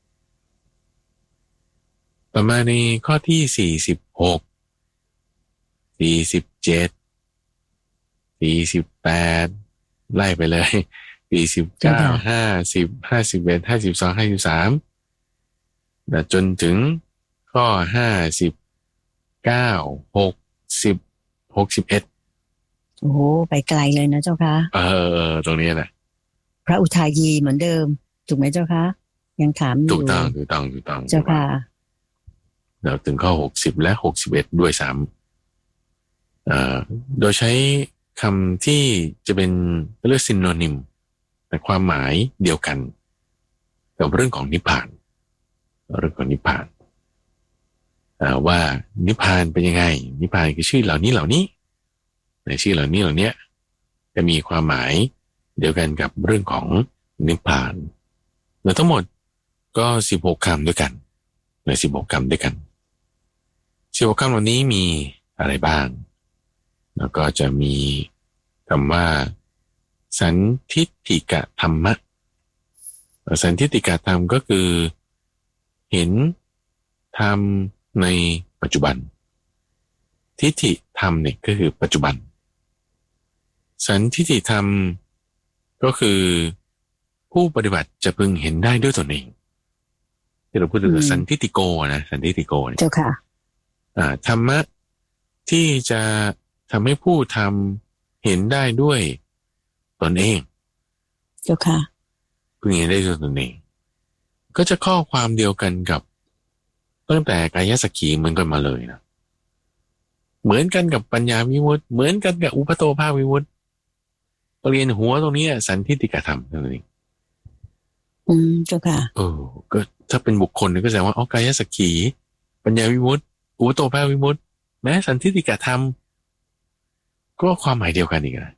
ต่อมาในข้อที่สี่สิบหกสี่สิบเจ็ดสี่สิบแปดไล่ไปเลยสี่สิบเก้าห้าสิบห้าสิบเอ็ดห้าสิบสองห้าสิบสามจนถึงข้อห้าสิบเก้าหกสิบหกสิบเอ็ดโอ้ไปไกลเลยนะเจ้าค่ะเออตรงนี้แหละพระอุทายีเหมือนเดิมถูกไหมเจ้าค่ะยังถามอยู่ถูกต้องถูกต้องถูกต้องเจ้าค่ะเราถึงข้อหกสิบและหกสิบเอ็ดด้วยซ้ำเอ่อโดยใช้คำที่จะเป็นเรียกซินโนนิมแต่ความหมายเดียวกันกับเรื่องของนิพพานเรื่องของนิพพานว่านิพพานเป็นยังไงนิพพานคือชื่อเหล่านี้เหล่านี้ในชื่อเหล่านี้เหล่านี้จะมีความหมายเดียวกันกับเรื่องของนิพพานและทั้งหมดก็สิบหกคำด้วยกันในสิบหกคำด้วยกันสิบหกคำเหล่านี้มีอะไรบ้างแล้วก็จะมีคำว่าสันทิฏฐิกะธรรมะสันทิฏฐิกะธรรมก็คือเห็นธรรมในปัจจุบันทิฏฐิธรรมเนี่ยก็คือปัจจุบันสันทิฏฐิธรรมก็คือผู้ปฏิบัติจะพึงเห็นได้ด้วยตนเองที่เราพูดถึงสันทิฏฐิโกนะสันทิฏฐิโกเนี่ยเจ้าค่ะอ่าธรรมะที่จะทำให้ผู้ทำเห็นได้ด้วยตนเองเจ้าค่ะพึงเห็นได้ด้วยตนเองก็จะข้อความเดียวกันกับตั้งแต่กายสักขีเหมือนกันมาเลยนะเหมือนกันกับปัญญาวิมุตติเหมือนกันกับอุปโตภาควิมุตติเรียนหัวตรงนี้สันทิฏฐิกธรรมนั่นเองอืมเจ้าค่ะเออก็ถ้าเป็นบุคคลก็แสดงว่าอ๋อกายสักขีปัญญาวิมุตติอุปโตภาควิมุตติแม้สันทิฏฐิกธรรมก็ความหมายเดียวกันอีกนะ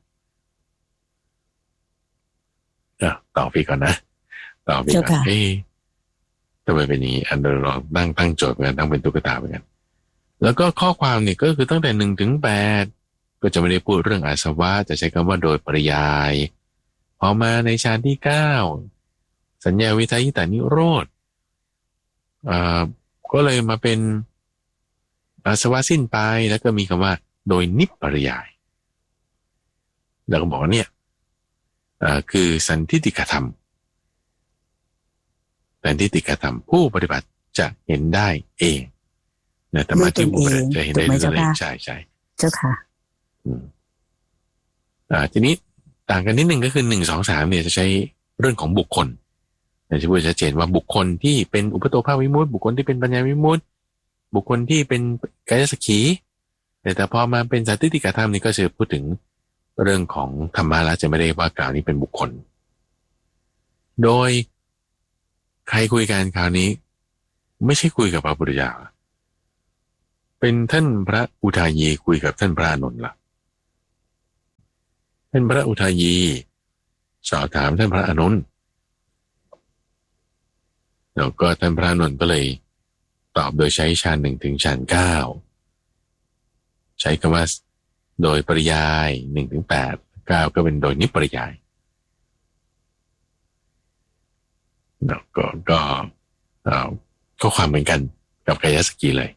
อ่ะต่อไปก่อนนะต่อไปก่อนเฮ้ยทำไมเป็นอย่างนี้อันเดอร์ลองตั้งตั้งโจทย์กันตั้งเป็นตุ๊กตาเหมือนกันแล้วก็ข้อความเนี่ยก็คือตั้งแต่หนึ่งถึงแปดก็จะไม่ได้พูดเรื่องอาสวะจะใช้คำว่าโดยปริยายพอมาในฌานที่เก้าสัญญาวิทยิตานิโรธอ่าก็เลยมาเป็นอาสวะสิ้นไปแล้วก็มีคำว่าโดยนิพปริยายแล้วก็บอกว่าเนี่ยอ่าคือสันทิฏฐิกธรรมสันทิฏฐิกธรรมผู้ปฏิบัติจะเห็นได้เองเนี่ยธรรมะที่ผู้ปฏิบัติจะเห็นได้ด้วยตัวเองใช่ใช่เจ้าค่ะอืมอ่าทีนี้ต่างกันนิดหนึ่งก็คือหนึ่งสองสามเนี่ยจะใช้เรื่องของบุคคลจะพูดชัดเจนว่าบุคคลที่เป็นอุปโตภาควิมุตติบุคคลที่เป็นปัญญาวิมุตติบุคคลที่เป็นกายสักขีแต่แต่พอมาเป็นสันทิฏฐิกธรรมนี่ก็จะพูดถึงเรื่องของธรรมะแล้วจะไม่ได้ว่ากล่าวนี้เป็นบุคคลโดยใครคุยกันคราวนี้ไม่ใช่คุยกับพระพุทธเจ้าเป็นท่านพระอุทายีคุยกับท่านพระอานนท์ล่ะท่านพระอุทายีสอบถามท่านพระอานนท์แล้วก็ท่านพระอานนท์ก็เลยตอบโดยใช้ฌานหนึ่งถึงฌานเก้าใช้คำว่าโดยปริยายหนึ่งถึงแปดเก้าก็เป็นโดยนิพปริยายแล้วก็ก็ข้อความเหมือนกันกับกายสักขีเลย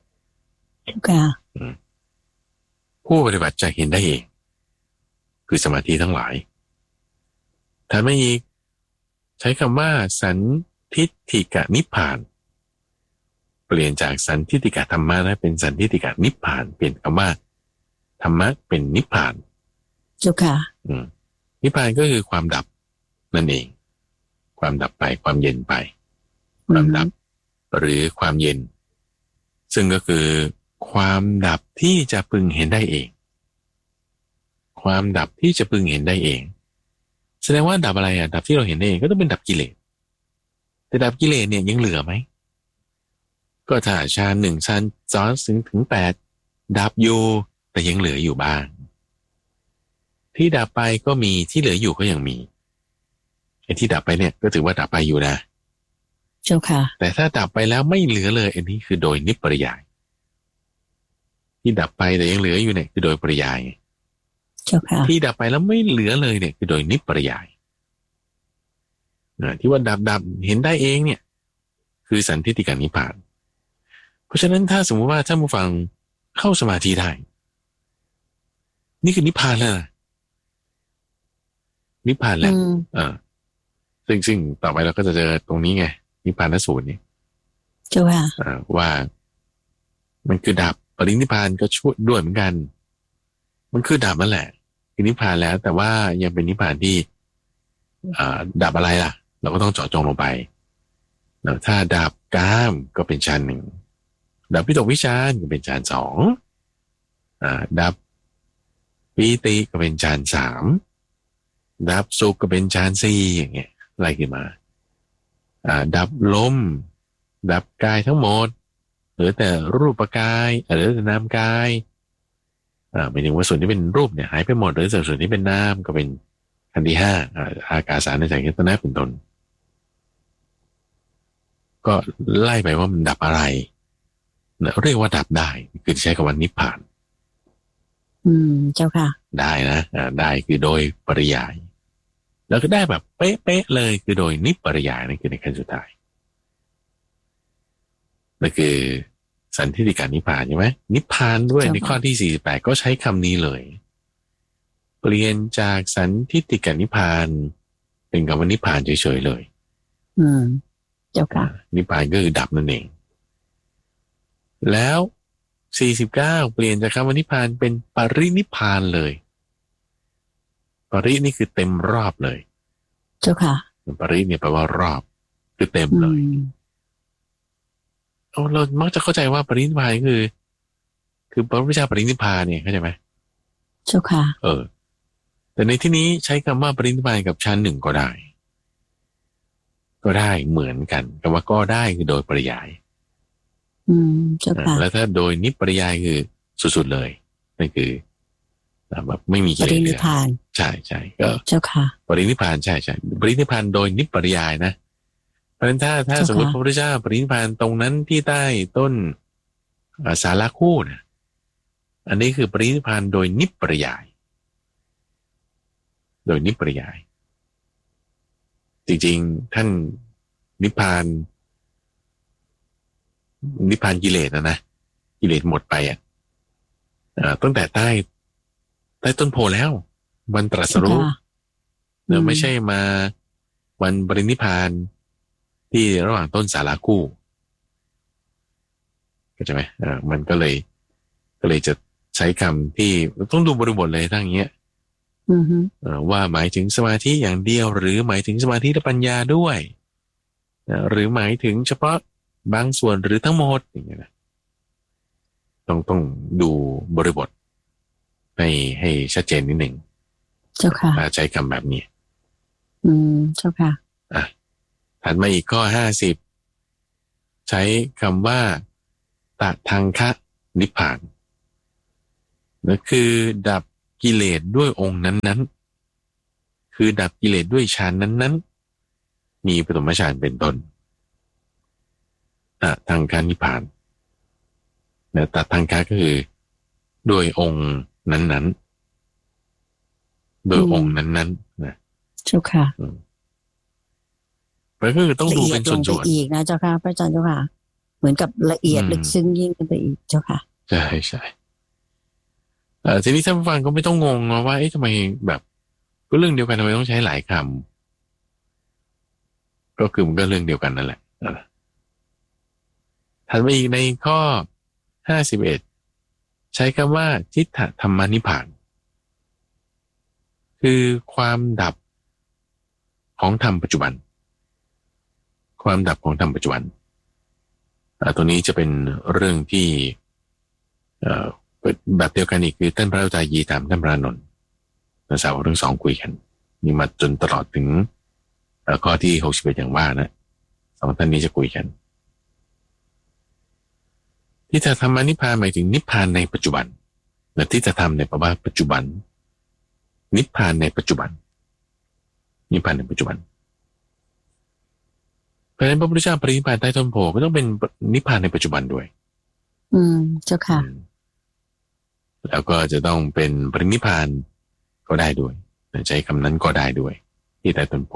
ผู้ปฏิบัติจะเห็นได้เองคือสมาธิทั้งหลายถ้าไม่อีกใช้คำว่าสันทิฏฐิกะนิพพานเปลี่ยนจากสันทิฏฐิกะธรรมะนะเป็นสันทิฏฐิกะนิพพานเปลี่ยนคำว่าธรรมะเป็นนิพพานเจ้าค่ะนิพพานก็คือความดับนั่นเองความดับไปความเย็นไปความดับหรือความเย็นซึ่งก็คือความดับที่จะพึงเห็นได้เองความดับที่จะพึงเห็นได้เองแสดงว่าดับอะไรอ่ะดับที่เราเห็นได้เองก็ต้องเป็นดับกิเลสแต่ดับกิเลสเนี่ยยังเหลือไหมก็ถ้าฌานหนึ่งฌานสองถึงถึงแปดดับอยู่แต่ยังเหลืออยู่บ้างที่ดับไปก็มีที่เหลืออยู่ก็ยังมีไอ้ที่ดับไปเนี่ยก็ถือว่าดับไปอยู่นะเจ้าค่ะแต่ถ้าดับไปแล้วไม่เหลือเลยอันนี้คือโดยนิพปริยายที่ดับไปแต่ยังเหลืออยู่เนี่ยคือโดยปริยายเจ้าค่ะที่ดับไปแล้วไม่เหลือเลยเนี่ยคือโดยนิพปริยายที่ว่าดับดับเห็นได้เองเนี่ยคือสันทิฏฐิกานิพพานเพราะฉะนั้นถ้าสมมติว่าท่านผู้ฟังเข้าสมาธิได้นี่คือนิพพานแล้วนะนิพพานแล้วอ่าซึ่งซึ่งต่อไปเราก็จะเจอตรงนี้ไงนิพพานสูตรนี่เจ้าค่ะอ่าว่ามันคือดับปรินิพพานก็ช่วยด้วยเหมือนกันมันคือดับนั่นแหละคือนิพพานแล้วแต่ว่ายังเป็นนิพพานที่อ่าดับอะไรล่ะเราก็ต้องเจาะจงลงไปแล้วถ้าดับกามก็เป็นฌานหนึ่งดับวิตกวิจารก็เป็นฌานสองอ่าดับปีติก็เป็นฌานสามดับสุขก็เป็นฌานสี่อย่างเงี้ยไล่ขึ้นมาอ่าดับลมดับกายทั้งหมดหรือแต่รูปกายหรือแต่นามกายอ่าหมายถึงว่าส่วนที่เป็นรูปเนี่ยหายไปหมดหรือส่วนที่เป็นนามก็เป็นขันธ์ที่ห้าอากาสารในใจยตนะเป็นต้นก็ไล่ไปว่ามันดับอะไรเรียกว่าดับได้คือใช้คำว่านิพพานอืมเจ้าค่ะได้นะอ่าได้คือโดยปริยายแล้วก็ได้แบบเป๊ะๆเลยคือโดยนิพปริยายนั่นคือในขั้นสุดท้ายนั่นคือสันทิฏฐิกานิพพานใช่ไหมนิพพานด้วยในข้อที่สี่สิบแปดก็ใช้คำนี้เลยเปลี่ยนจากสันทิฏฐิกานิพพานเป็นคำว่านิพพานเฉยๆเลยอืมเจ้าค่ะนิพพานก็คือดับนั่นเองแล้วสี่สิบเก้าเปลี่ยนจากคำว่านิพพานเป็นปรินิพพานเลยปรินี่คือเต็มรอบเลยเจ้าค่ะปริเนี่ยแปลว่ารอบคือเต็มเลยเราเรามักจะเข้าใจว่าปรินิพพานคือคือพระพุทธเจ้าปรินิพพานเนี่ยเข้าใจไหมเจ้าค่ะเออแต่ในที่นี้ใช้คำว่าปรินิพพานกับชั้นหนึ่งก็ได้ก็ได้เหมือนกันแต่ว่าก็ได้คือโดยปริยายอืมเจ้าค่ะแล้วถ้าโดยนิพปริยายคือสุดๆเลยนั่นคือแบบไม่มีกิเลสเลยใช่ใช่ก็เจ้าค่ะปรินิพพานใช่ใช่ปรินิพพานโดยนิพปริยายนะเพราะฉะนั้นถ้าถ้าสมมติพระพุทธเจ้าปรินิพพานตรงนั้นที่ใต้ต้นสาระคู่นะอันนี้คือปรินิพพานโดยนิพปริยายโดยนิพปริยายจริงๆท่านนิพพานนิพพานกิเลสนะนะกิเลสหมดไปอ่ะตั้งแต่ใต้ใต้ต้นโพแล้ววันตรัสรู้เนอะไม่ใช่มาวันปรินิพพานที่ระหว่างต้นสาราคู่เข้าใจไหมอ่ามันก็เลยก็เลยจะใช้คำที่ต้องดูบริบทเลยทั้งอย่างเงี้ยว่าหมายถึงสมาธิอย่างเดียวหรือหมายถึงสมาธิและปัญญาด้วยหรือหมายถึงเฉพาะบางส่วนหรือทั้งหมดอย่างเงี้ยนะต้องต้องดูบริบทให้ให้ชัดเจนนิดหนึ่งเจ้าค่ะใช้คำแบบนี้อืมเจ้าค่ะอ่ะถัดมาอีกข้อห้าสิบใช้คำว่าตทังคะนิพพานนั่นคือดับกิเลสด้วยองค์นั้นๆคือดับกิเลสด้วยฌานนั้นๆมีปฐมฌานเป็นต้นตทังคะนิพพานและตทังคะก็คือด้วยองค์นั้นๆโดยองค์นั้นๆนะเจ้าค่ะเพราะก็คือต้องดูเป็นส่วนๆอีกนะเจ้าค่ะพระอาจารย์เจ้าค่ะเหมือนกับละเอียดลึกซึ้งยิ่งขึ้นไปอีกเจ้าค่ะใช่ใช่เอ่อทีนี้ท่านผู้ฟังก็ไม่ต้องงงนะว่าเอ๊ะทำไมแบบก็เรื่องเดียวกันทำไมต้องใช้หลายคำก็คือมันก็เรื่องเดียวกันนั่นแหละถัดมาอีกในข้อห้าสิบเอ็ดใช้คำว่าทิฏฐธรรมนิพพานคือความดับของธรรมปัจจุบันความดับของธรรมปัจจุบันตัวนี้จะเป็นเรื่องที่แบบเดียวกันอีกคือท่านพระอาจารย์ยีตามท่านพระนนท์นักสาวทั้งสองคุยกันนี่มาจนตลอดถึงข้อที่หกสิบเอ็ดอย่างว่านะสองท่านนี้จะคุยกันทิฏฐธรรมานิพพานหมายถึงนิพพานในปัจจุบันและทิฏฐธรรมในภาวะปัจจุบันนิพพานในปัจจุบันนิพพานในปัจจุบันเพราะฉะนั้นพระพุทธเจ้าปรินิพพานใต้ต้นโพก็ต้องเป็นนิพพานในปัจจุบันด้วยอืมเจ้าค่ะแล้วก็จะต้องเป็นปรินิพพานก็ได้ด้วยใช้คำนั้นก็ได้ด้วยที่ใต้ต้นโพ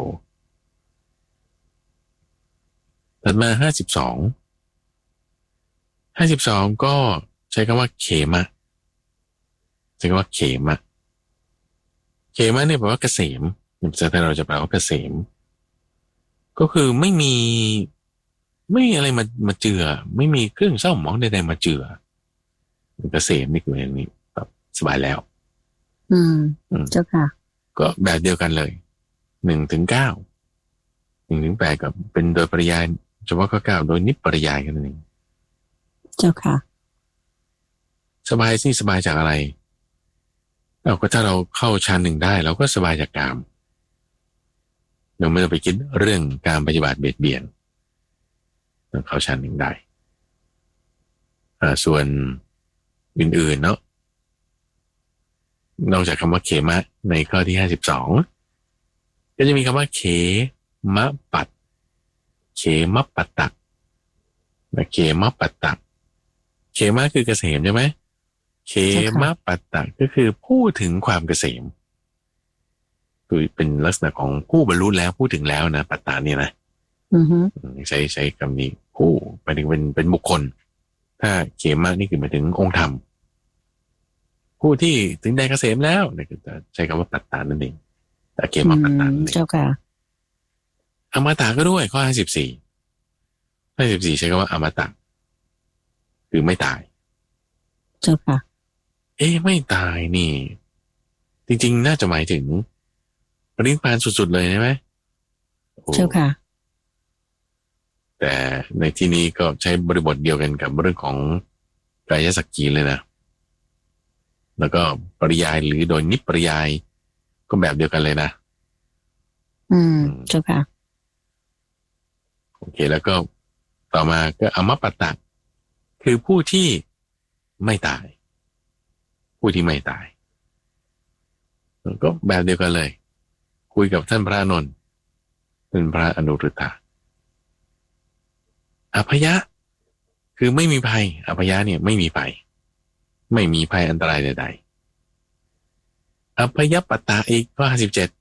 ถัดมาห้าสิบสองห้าสิบสองก็ใช้คำว่าเขมะใช้คำว่าเขมะเขมะเนี่ยแปลว่าเกษมภาษาไทยเราจะแปลว่าเกษมก็คือไม่มีไม่มีอะไรมามาเจือไม่มีเครื่องเศร้าหมองใดๆมาเจือเกษมนี่คืออย่างนี้แบบสบายแล้วอืมเจ้าค่ะก็แบบเดียวกันเลยหนึ่งถึงเก้าหนึ่งถึงแปดกับเป็นโดยปริยายเฉพาะข้อเก้าโดยนิปริยายกันนั่นเองเจ้าค่ะสบายสิสบายจากอะไรเราก็ถ้าเราเข้าชั้นหนึ่งได้เราก็สบายจากกามเราไม่ต้องไปคิดเรื่องการปฏิบัติเบียดเบียนเราเข้าชั้นหนึ่งได้อ่าส่วนอื่นๆเนาะนอกจากคำว่าเขมะในข้อที่ห้าสิบสองก็จะมีคำว่าเขมะปัตเขมะปัตตักเขมะปัตตักเขมะคือเกษมใช่ไหมเขมะปัตตักก็คือพูดถึงความเกษมคือเป็นลักษณะของผู้บรรลุแล้วพูดถึงแล้วนะปัตตานี่นะใช้ใช้คำนี้ผู้หมายถึงเป็นเป็นบุคคลถ้าเขมะนี่คือหมายถึงองค์ธรรมผู้ที่ถึงได้เกษมแล้วนี่คือใช้คำว่าปัตตานั่นเองแต่เขมะปัตตาเจ้าค่ะอมตะก็ด้วยข้อห้าสิบสี่ห้าสิบสี่ใช้คำว่าอมตะคือไม่ตายเจ้าค่ะเอ๊ะไม่ตายนี่จริงๆน่าจะหมายถึงปรินิพพานสุดๆเลยใช่ไหมเจ้าค่ะแต่ในที่นี้ก็ใช้บริบทเดียวกันกับเรื่องของกายสักกีเลยนะแล้วก็ปริยายหรือโดยนิปริยายก็แบบเดียวกันเลยนะอืมเจ้าค่ะโอเคแล้วก็ต่อมาก็อมปัตตะคือผู้ที่ไม่ตายผู้ที่ไม่ตายก็แบบเดียวกันเลยคุยกับท่านพระอานนท์เป็นพระอนุรุทธะอภยะคือไม่มีภัยอภยะเนี่ยไม่มีภัยไม่มีภัยอันตรายใดๆอภยปัตตาอีกข้อห้าสิบเจ็ด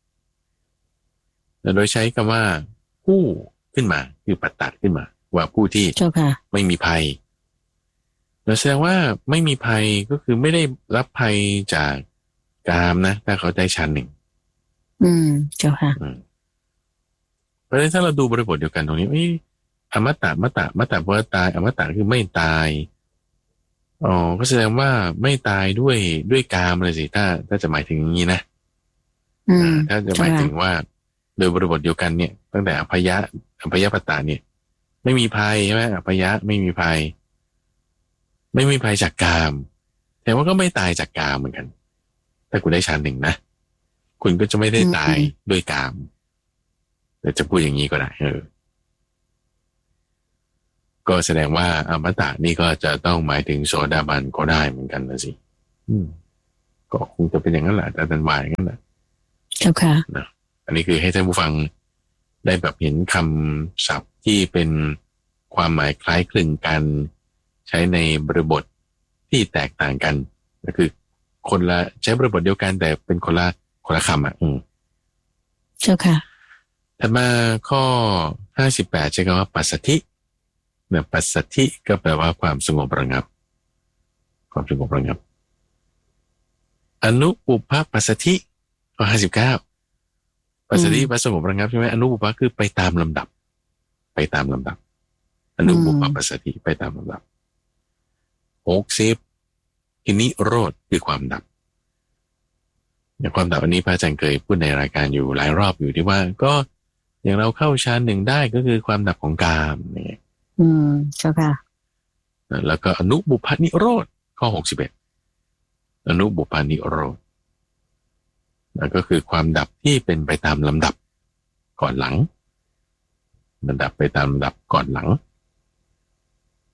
โดยใช้คำว่าผู้ขึ้นมาคือปัตตาขึ้นมาว่าผู้ที่ไม่มีภัยแสดงว่าไม่มีภัยก็คือไม่ได้รับภัยจากกามนะถ้าเขาได้ชั้นหนึ่งอืมเจ้าค่ะเพราะฉะนั้นถ้าเราดูบริบทเดียวกันตรงนี้อมตะมตะมตะเพราะตายอมตะคือไม่ตายอ๋อก็แสดงว่าไม่ตายด้วยด้วยกามเลยสิถ้าถ้าจะหมายถึงอย่างนี้นะถ้าจะหมายถึงว่าโดยบริบทเดียวกันเนี่ยตั้งแต่อภยะอภยปัตตาเนี่ยไม่มีภัยใช่ไหมอภยะไม่มีภัยไม่มีภัยจากกามแต่ว่าก็ไม่ตายจากกามเหมือนกันถ้าคุณได้ชั้นหนึ่งนะคุณก็จะไม่ได้ตายด้วยกามแต่จะพูดอย่างนี้ก็ได้เออก็แสดงว่าอมตะนี่ก็จะต้องหมายถึงโสดาบันก็ได้เหมือนกันนะสิอืมก็คงจะเป็นอย่างนั้นแหละแต่ตันวายอย่างนั้นแหละเจ้าค่ะนะอันนี้คือให้ท่านผู้ฟังได้แบบเห็นคำศัพท์ที่เป็นความหมายคล้ายคลึงกันใช้ในบริบทที่แตกต่างกันก็คือคนละใช้บริบทเดียวกันแต่เป็นคนละคนละคำอ่ะอืมเจ้าค่ะถัดมาข้อห้าสิบแปดใช้คำว่าปัสสัทธิเนี่ยปัสสัทธิก็แปลว่าความสงบระงับความสงบระงับอนุปุพพปัสสัทธิข้อห้าสิบเก้าปัสสัทธิปัสสงบระงับใช่ไหมอนุปุพพคือไปตามลำดับไปตามลำดับอนุปุพพปัสสัทธิไปตามลำดับหกสิบทีนี้โรธคือความดับอย่างความดับอันนี้พระอาจารย์เคยพูดในรายการอยู่หลายรอบอยู่ที่ว่าก็อย่างเราเข้าฌานหนึ่งได้ก็คือความดับของกามเนี่ยอืมใช่ค่ะแล้วก็อนุบุพพนิโรธข้อหกสิบเอ็ดอนุบุพพนิโรธนั่นก็คือความดับที่เป็นไปตามลำดับก่อนหลังมันดับไปตามลำดับก่อนหลังก็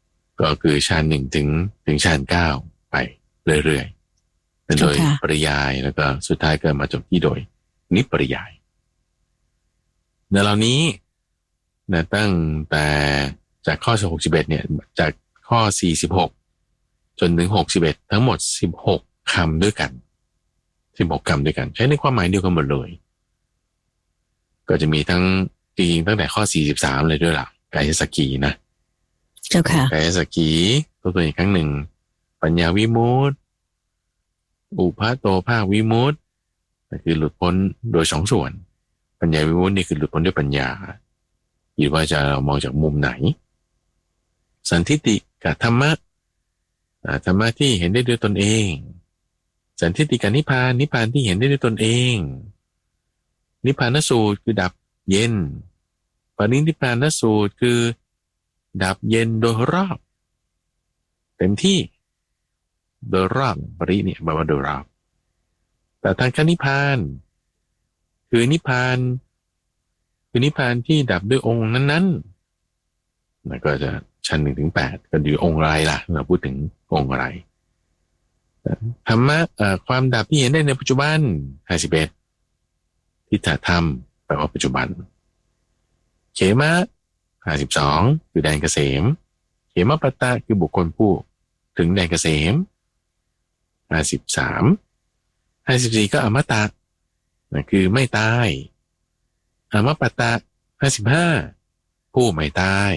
ก็คือฌานหนึ่งถึงถึงฌานเก้าไปเรื่อยๆเป็นโดยปริยายแล้วก็สุดท้ายก็มาจบที่โดยนิปริยายในเหล่านี้นะตั้งแต่จากข้อหกสิบเอ็ดเนี่ยจากข้อสี่สิบหกจนถึงหกสิบเอ็ดทั้งหมดสิบหกคำด้วยกันสิบหกคำด้วยกันใช้ในความหมายเดียวกันหมดเลยก็จะมีทั้งจริงๆตั้งแต่ข้อสี่สิบสามเลยด้วยล่ะกายสกีนะเจ้าค่ะกายสกีตัวตัวอีกครั้งหนึ่งปัญญาวิมุตติอุปาโตภาควิมุตติคือหลุดพ้นโดยสองส่วนปัญญาวิมุตตินี่คือหลุดพ้นด้วยปัญญาอยู่ว่าจะมองจากมุมไหนสันทิฏฐิกับธรรมะธรรมะที่เห็นได้ด้วยตนเองสันทิฏฐิกับนิพพานนิพพานที่เห็นได้ด้วยตนเองนิพพานสูตรคือดับเย็นปรินิพพานสูตรคือดับเย็นโดยรอบเต็มที่โดยรอบปริเนี่ยแปลว่าโดยรอบแต่ทางขั้นนิพพานคือนิพพานคือนิพพานที่ดับด้วยองค์นั้นๆมันก็จะชั้นหนึ่งถึงแปดก็อยู่องค์อะไรล่ะเราพูดถึงองค์อะไรธรรมะความดับที่เห็นได้ในปัจจุบันห้าสิบเอ็ดทิฏฐธรรมแปลว่าปัจจุบันเขมะห้าสิบสองคือแดนเกษมเขมะปัตตะคือบุคคลผู้ถึงแดนเกษมห้าสิบสามห้าสิบสี่ก็อมตะนั่นคือไม่ตายอมปัตตะห้าสิบห้าผู้ไม่ตาย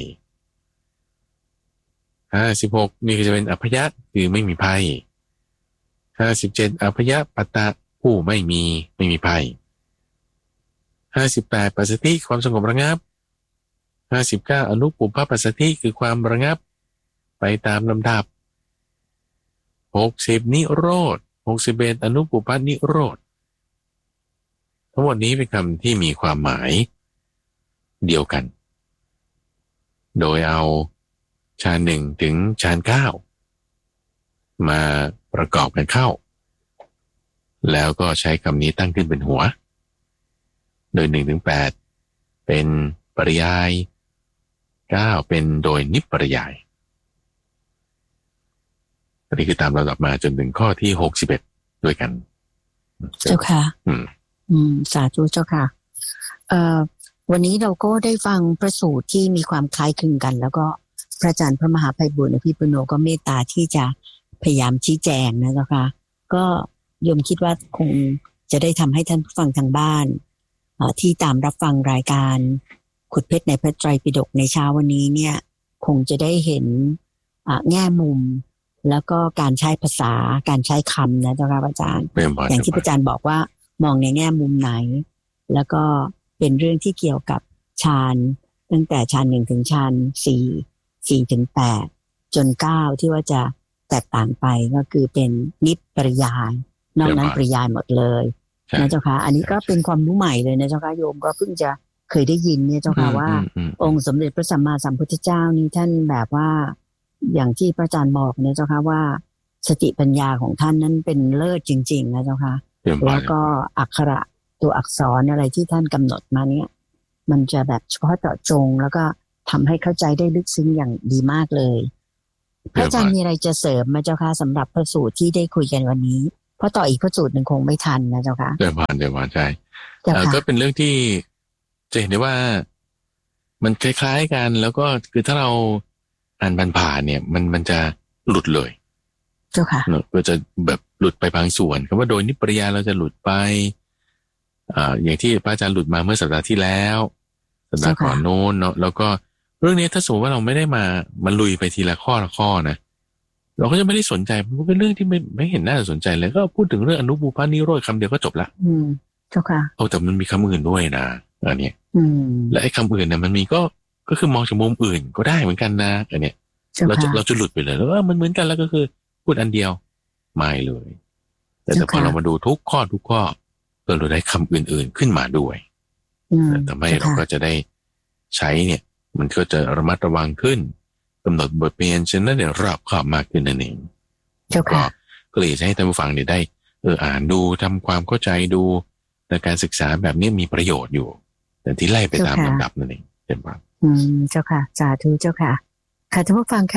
ห้าสิบหกนี่ก็จะเป็นอภยะคือไม่มีภัยห้าสิบเจ็ดอภยะปัตตะผู้ไม่มีไม่มีภัยห้าสิบแปดปัสสติความสงบระงับห้าสิบเก้าอนุปุพพปัสสติคือความระงับไปตามลำดับหกสิบนิโรธหกสิบเอ็ดอนุปุพพนิโรธทั้งหมดนี้เป็นคำที่มีความหมายเดียวกันโดยเอาฌานหนึ่งถึงฌานเก้ามาประกอบกันเข้าแล้วก็ใช้คำนี้ตั้งขึ้นเป็นหัวโดยหนึ่งถึงแปดเป็นปริยายเก้าเป็นโดยนิปริยายอันนี้คือตามลำดับมาจนถึงข้อที่หกสิบเอ็ดด้วยกันเจ้าค่ะอืมอืมสาธุเจ้าค่ะเอ่อวันนี้เราก็ได้ฟังพระสูตรที่มีความคล้ายคลึงกันแล้วก็พระอาจารย์พระมหาไพบูลย์อภิปุโนก็เมตตาที่จะพยายามชี้แจงนะเจ้าค่ะก็โยมคิดว่าคงจะได้ทำให้ท่านผู้ฟังทางบ้านที่ตามรับฟังรายการขุดเพชรในพระไตรปิฎกในเช้าวันนี้เนี่ยคงจะได้เห็นแง่มุมแล้วก็การใช้ภาษาการใช้คำนะเจ้าค่ะอาจารย์อย่างที่อาจารย์บอกว่ามองในแง่มุมไหนแล้วก็เป็นเรื่องที่เกี่ยวกับฌานตั้งแต่ฌานหนึ่งถึงฌานสี่สี่ถึงแปดจนเก้าที่ว่าจะแตกต่างไปก็คือเป็นนิปริยายนอกนั้นปริยายหมดเลยนะเจ้าค่ะอันนี้ก็เป็นความรู้ใหม่เลยนะเจ้าค่ะโยมก็เพิ่งจะเคยได้ยินเนี่ยเจ้าค่ะว่าองค์สมเด็จพระสัมมาสัมพุทธเจ้านี่ท่านแบบว่าอย่างที่พระอาจารย์บอกเนี่ยเจ้าค่ะว่าสติปัญญาของท่านนั้นเป็นเลิศจริงๆนะเจ้าค่ะแล้วก็อักขระตัวอักษรอะไรที่ท่านกำหนดมาเนี่ยมันจะแบบเฉพาะเจาะจงแล้วก็ทำให้เข้าใจได้ลึกซึ้งอย่างดีมากเลยพระอาจารย์มีอะไรจะเสริมไหมเจ้าค่ะสำหรับพระสูตรที่ได้คุยกันวันนี้เพราะต่ออีกพระสูตรหนึ่งคงไม่ทันนะเจ้าค่ะเดี๋ยวผ่านเดี๋ยวผ่านใช่ก็เป็นเรื่องที่จะเห็นได้ว่ามันคล้ายๆกันแล้วก็คือถ้าเราอ่านผ่านๆเนี่ยมันมันจะหลุดเลยเจ้าค่ะก็จะแบบหลุดไปบางส่วนคำว่าโดยนิปริยายเราจะหลุดไปอ่าอย่างที่พระอาจารย์หลุดมาเมื่อสัปดาห์ที่แล้วสัปดาห์ก่อนโน้นเนาะแล้วก็เรื่องนี้ถ้าสมมติว่าเราไม่ได้มามันลุยไปทีละข้อละข้อนะเราก็จะไม่ได้สนใจมันเป็นเรื่องที่ไม่ไม่เห็นน่าสนใจเลยก็พูดถึงเรื่องอนุปุพพนิโรธคำเดียวก็จบละอืมเจ้าค่ะโอ้แต่มันมีคำอื่นด้วยนะอันนี้อืมและไอ้คำอื่นเนี่ยมันมีก็ก็คือมองจากมุมอื่นก็ได้เหมือนกันนะอันเนี้ยเราจะเราจะหลุดไปเลยแล้วว่ามันเหมือนกันแล้วก็คือพูดอันเดียวไม่เลยแต่แต่พอเรามาดูทุกข้อทุกข้อเราได้คำอื่นๆขึ้นมาด้วยทำให้เราก็จะได้ใช้เนี่ยมันก็จะระมัดระวังขึ้นกำหนดบทเรียนชนะเนี่ยรอบคอบมากขึ้นนั่นเองก็ก็เลยจะให้ท่านผู้ฟังเนี่ยได้เอออ่านดูทำความเข้าใจดูในการศึกษาแบบนี้มีประโยชน์อยู่แต่ที่ไล่ไปตามลำดับนั่นเองเป็นว่าอืมเจ้าค่ะสาธุเจ้าค่ะค่ะท่านผู้ฟังคะ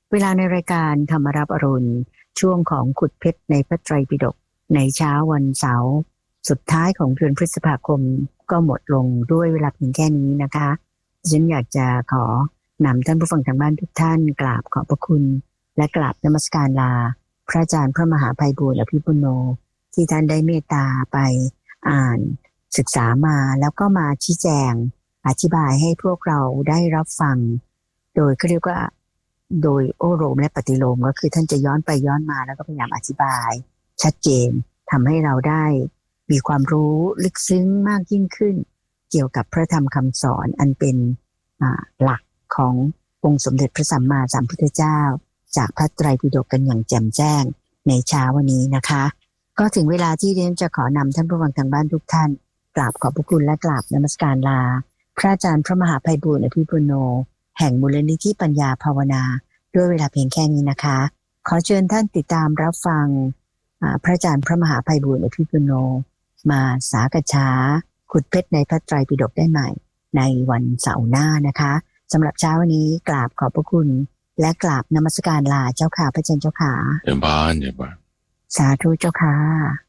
เวลาในรายการธรรมรับอรุณช่วงของขุดเพชรในพระไตรปิฎกในเช้าวันเสาร์สุดท้ายของเดือนพฤษภาคมก็หมดลงด้วยเวลาเพียงแค่นี้นะคะฉันอยากจะขอนำท่านผู้ฟังทางบ้านทุกท่านกราบขอบพระคุณและกราบนมัสการลาพระอาจารย์พระมหาไพบูลย์อภิปุโนที่ท่านได้เมตตาไปอ่านศึกษามาแล้วก็มาชี้แจงอธิบายให้พวกเราได้รับฟังโดยเขาเรียกว่าโดยโอโรมและปฏิโลมก็คือท่านจะย้อนไปย้อนมาแล้วก็พยายามอธิบายชัดเจนทำให้เราได้มีความรู้ลึกซึ้งมากยิ่งขึ้นเกี่ยวกับพระธรรมคำสอนอันเป็นหลักขององค์สมเด็จพระสัมมาสัมพุทธเจ้าจากพระไตรปิฎกกันอย่างแจ่มแจ้งในเช้าวันนี้นะคะก็ถึงเวลาที่เรียนจะขอนำท่านผู้ฟังทางบ้านทุกท่านกราบขอบพระคุณและกราบนมัสการลาพระอาจารย์พระมหาไพบูลย์อภิปุโนแห่งมูลนิธิปัญญาภาวนาด้วยเวลาเพียงแค่นี้นะคะขอเชิญท่านติดตามรับฟังพระอาจารย์พระมหาไพบูลย์อภิปุโนมาสากฉาขุดเพชรในพระไตรปิฎกได้ใหม่ในวันเสาร์หน้านะคะสำหรับเช้าวันนี้กราบขอบพระคุณและกราบนมัสการลาเจ้าค่ะพระอาจารย์เจ้าค่ะเยี่ยมบ้านเยี่ยมบ้านสาธุเจ้าค่ะ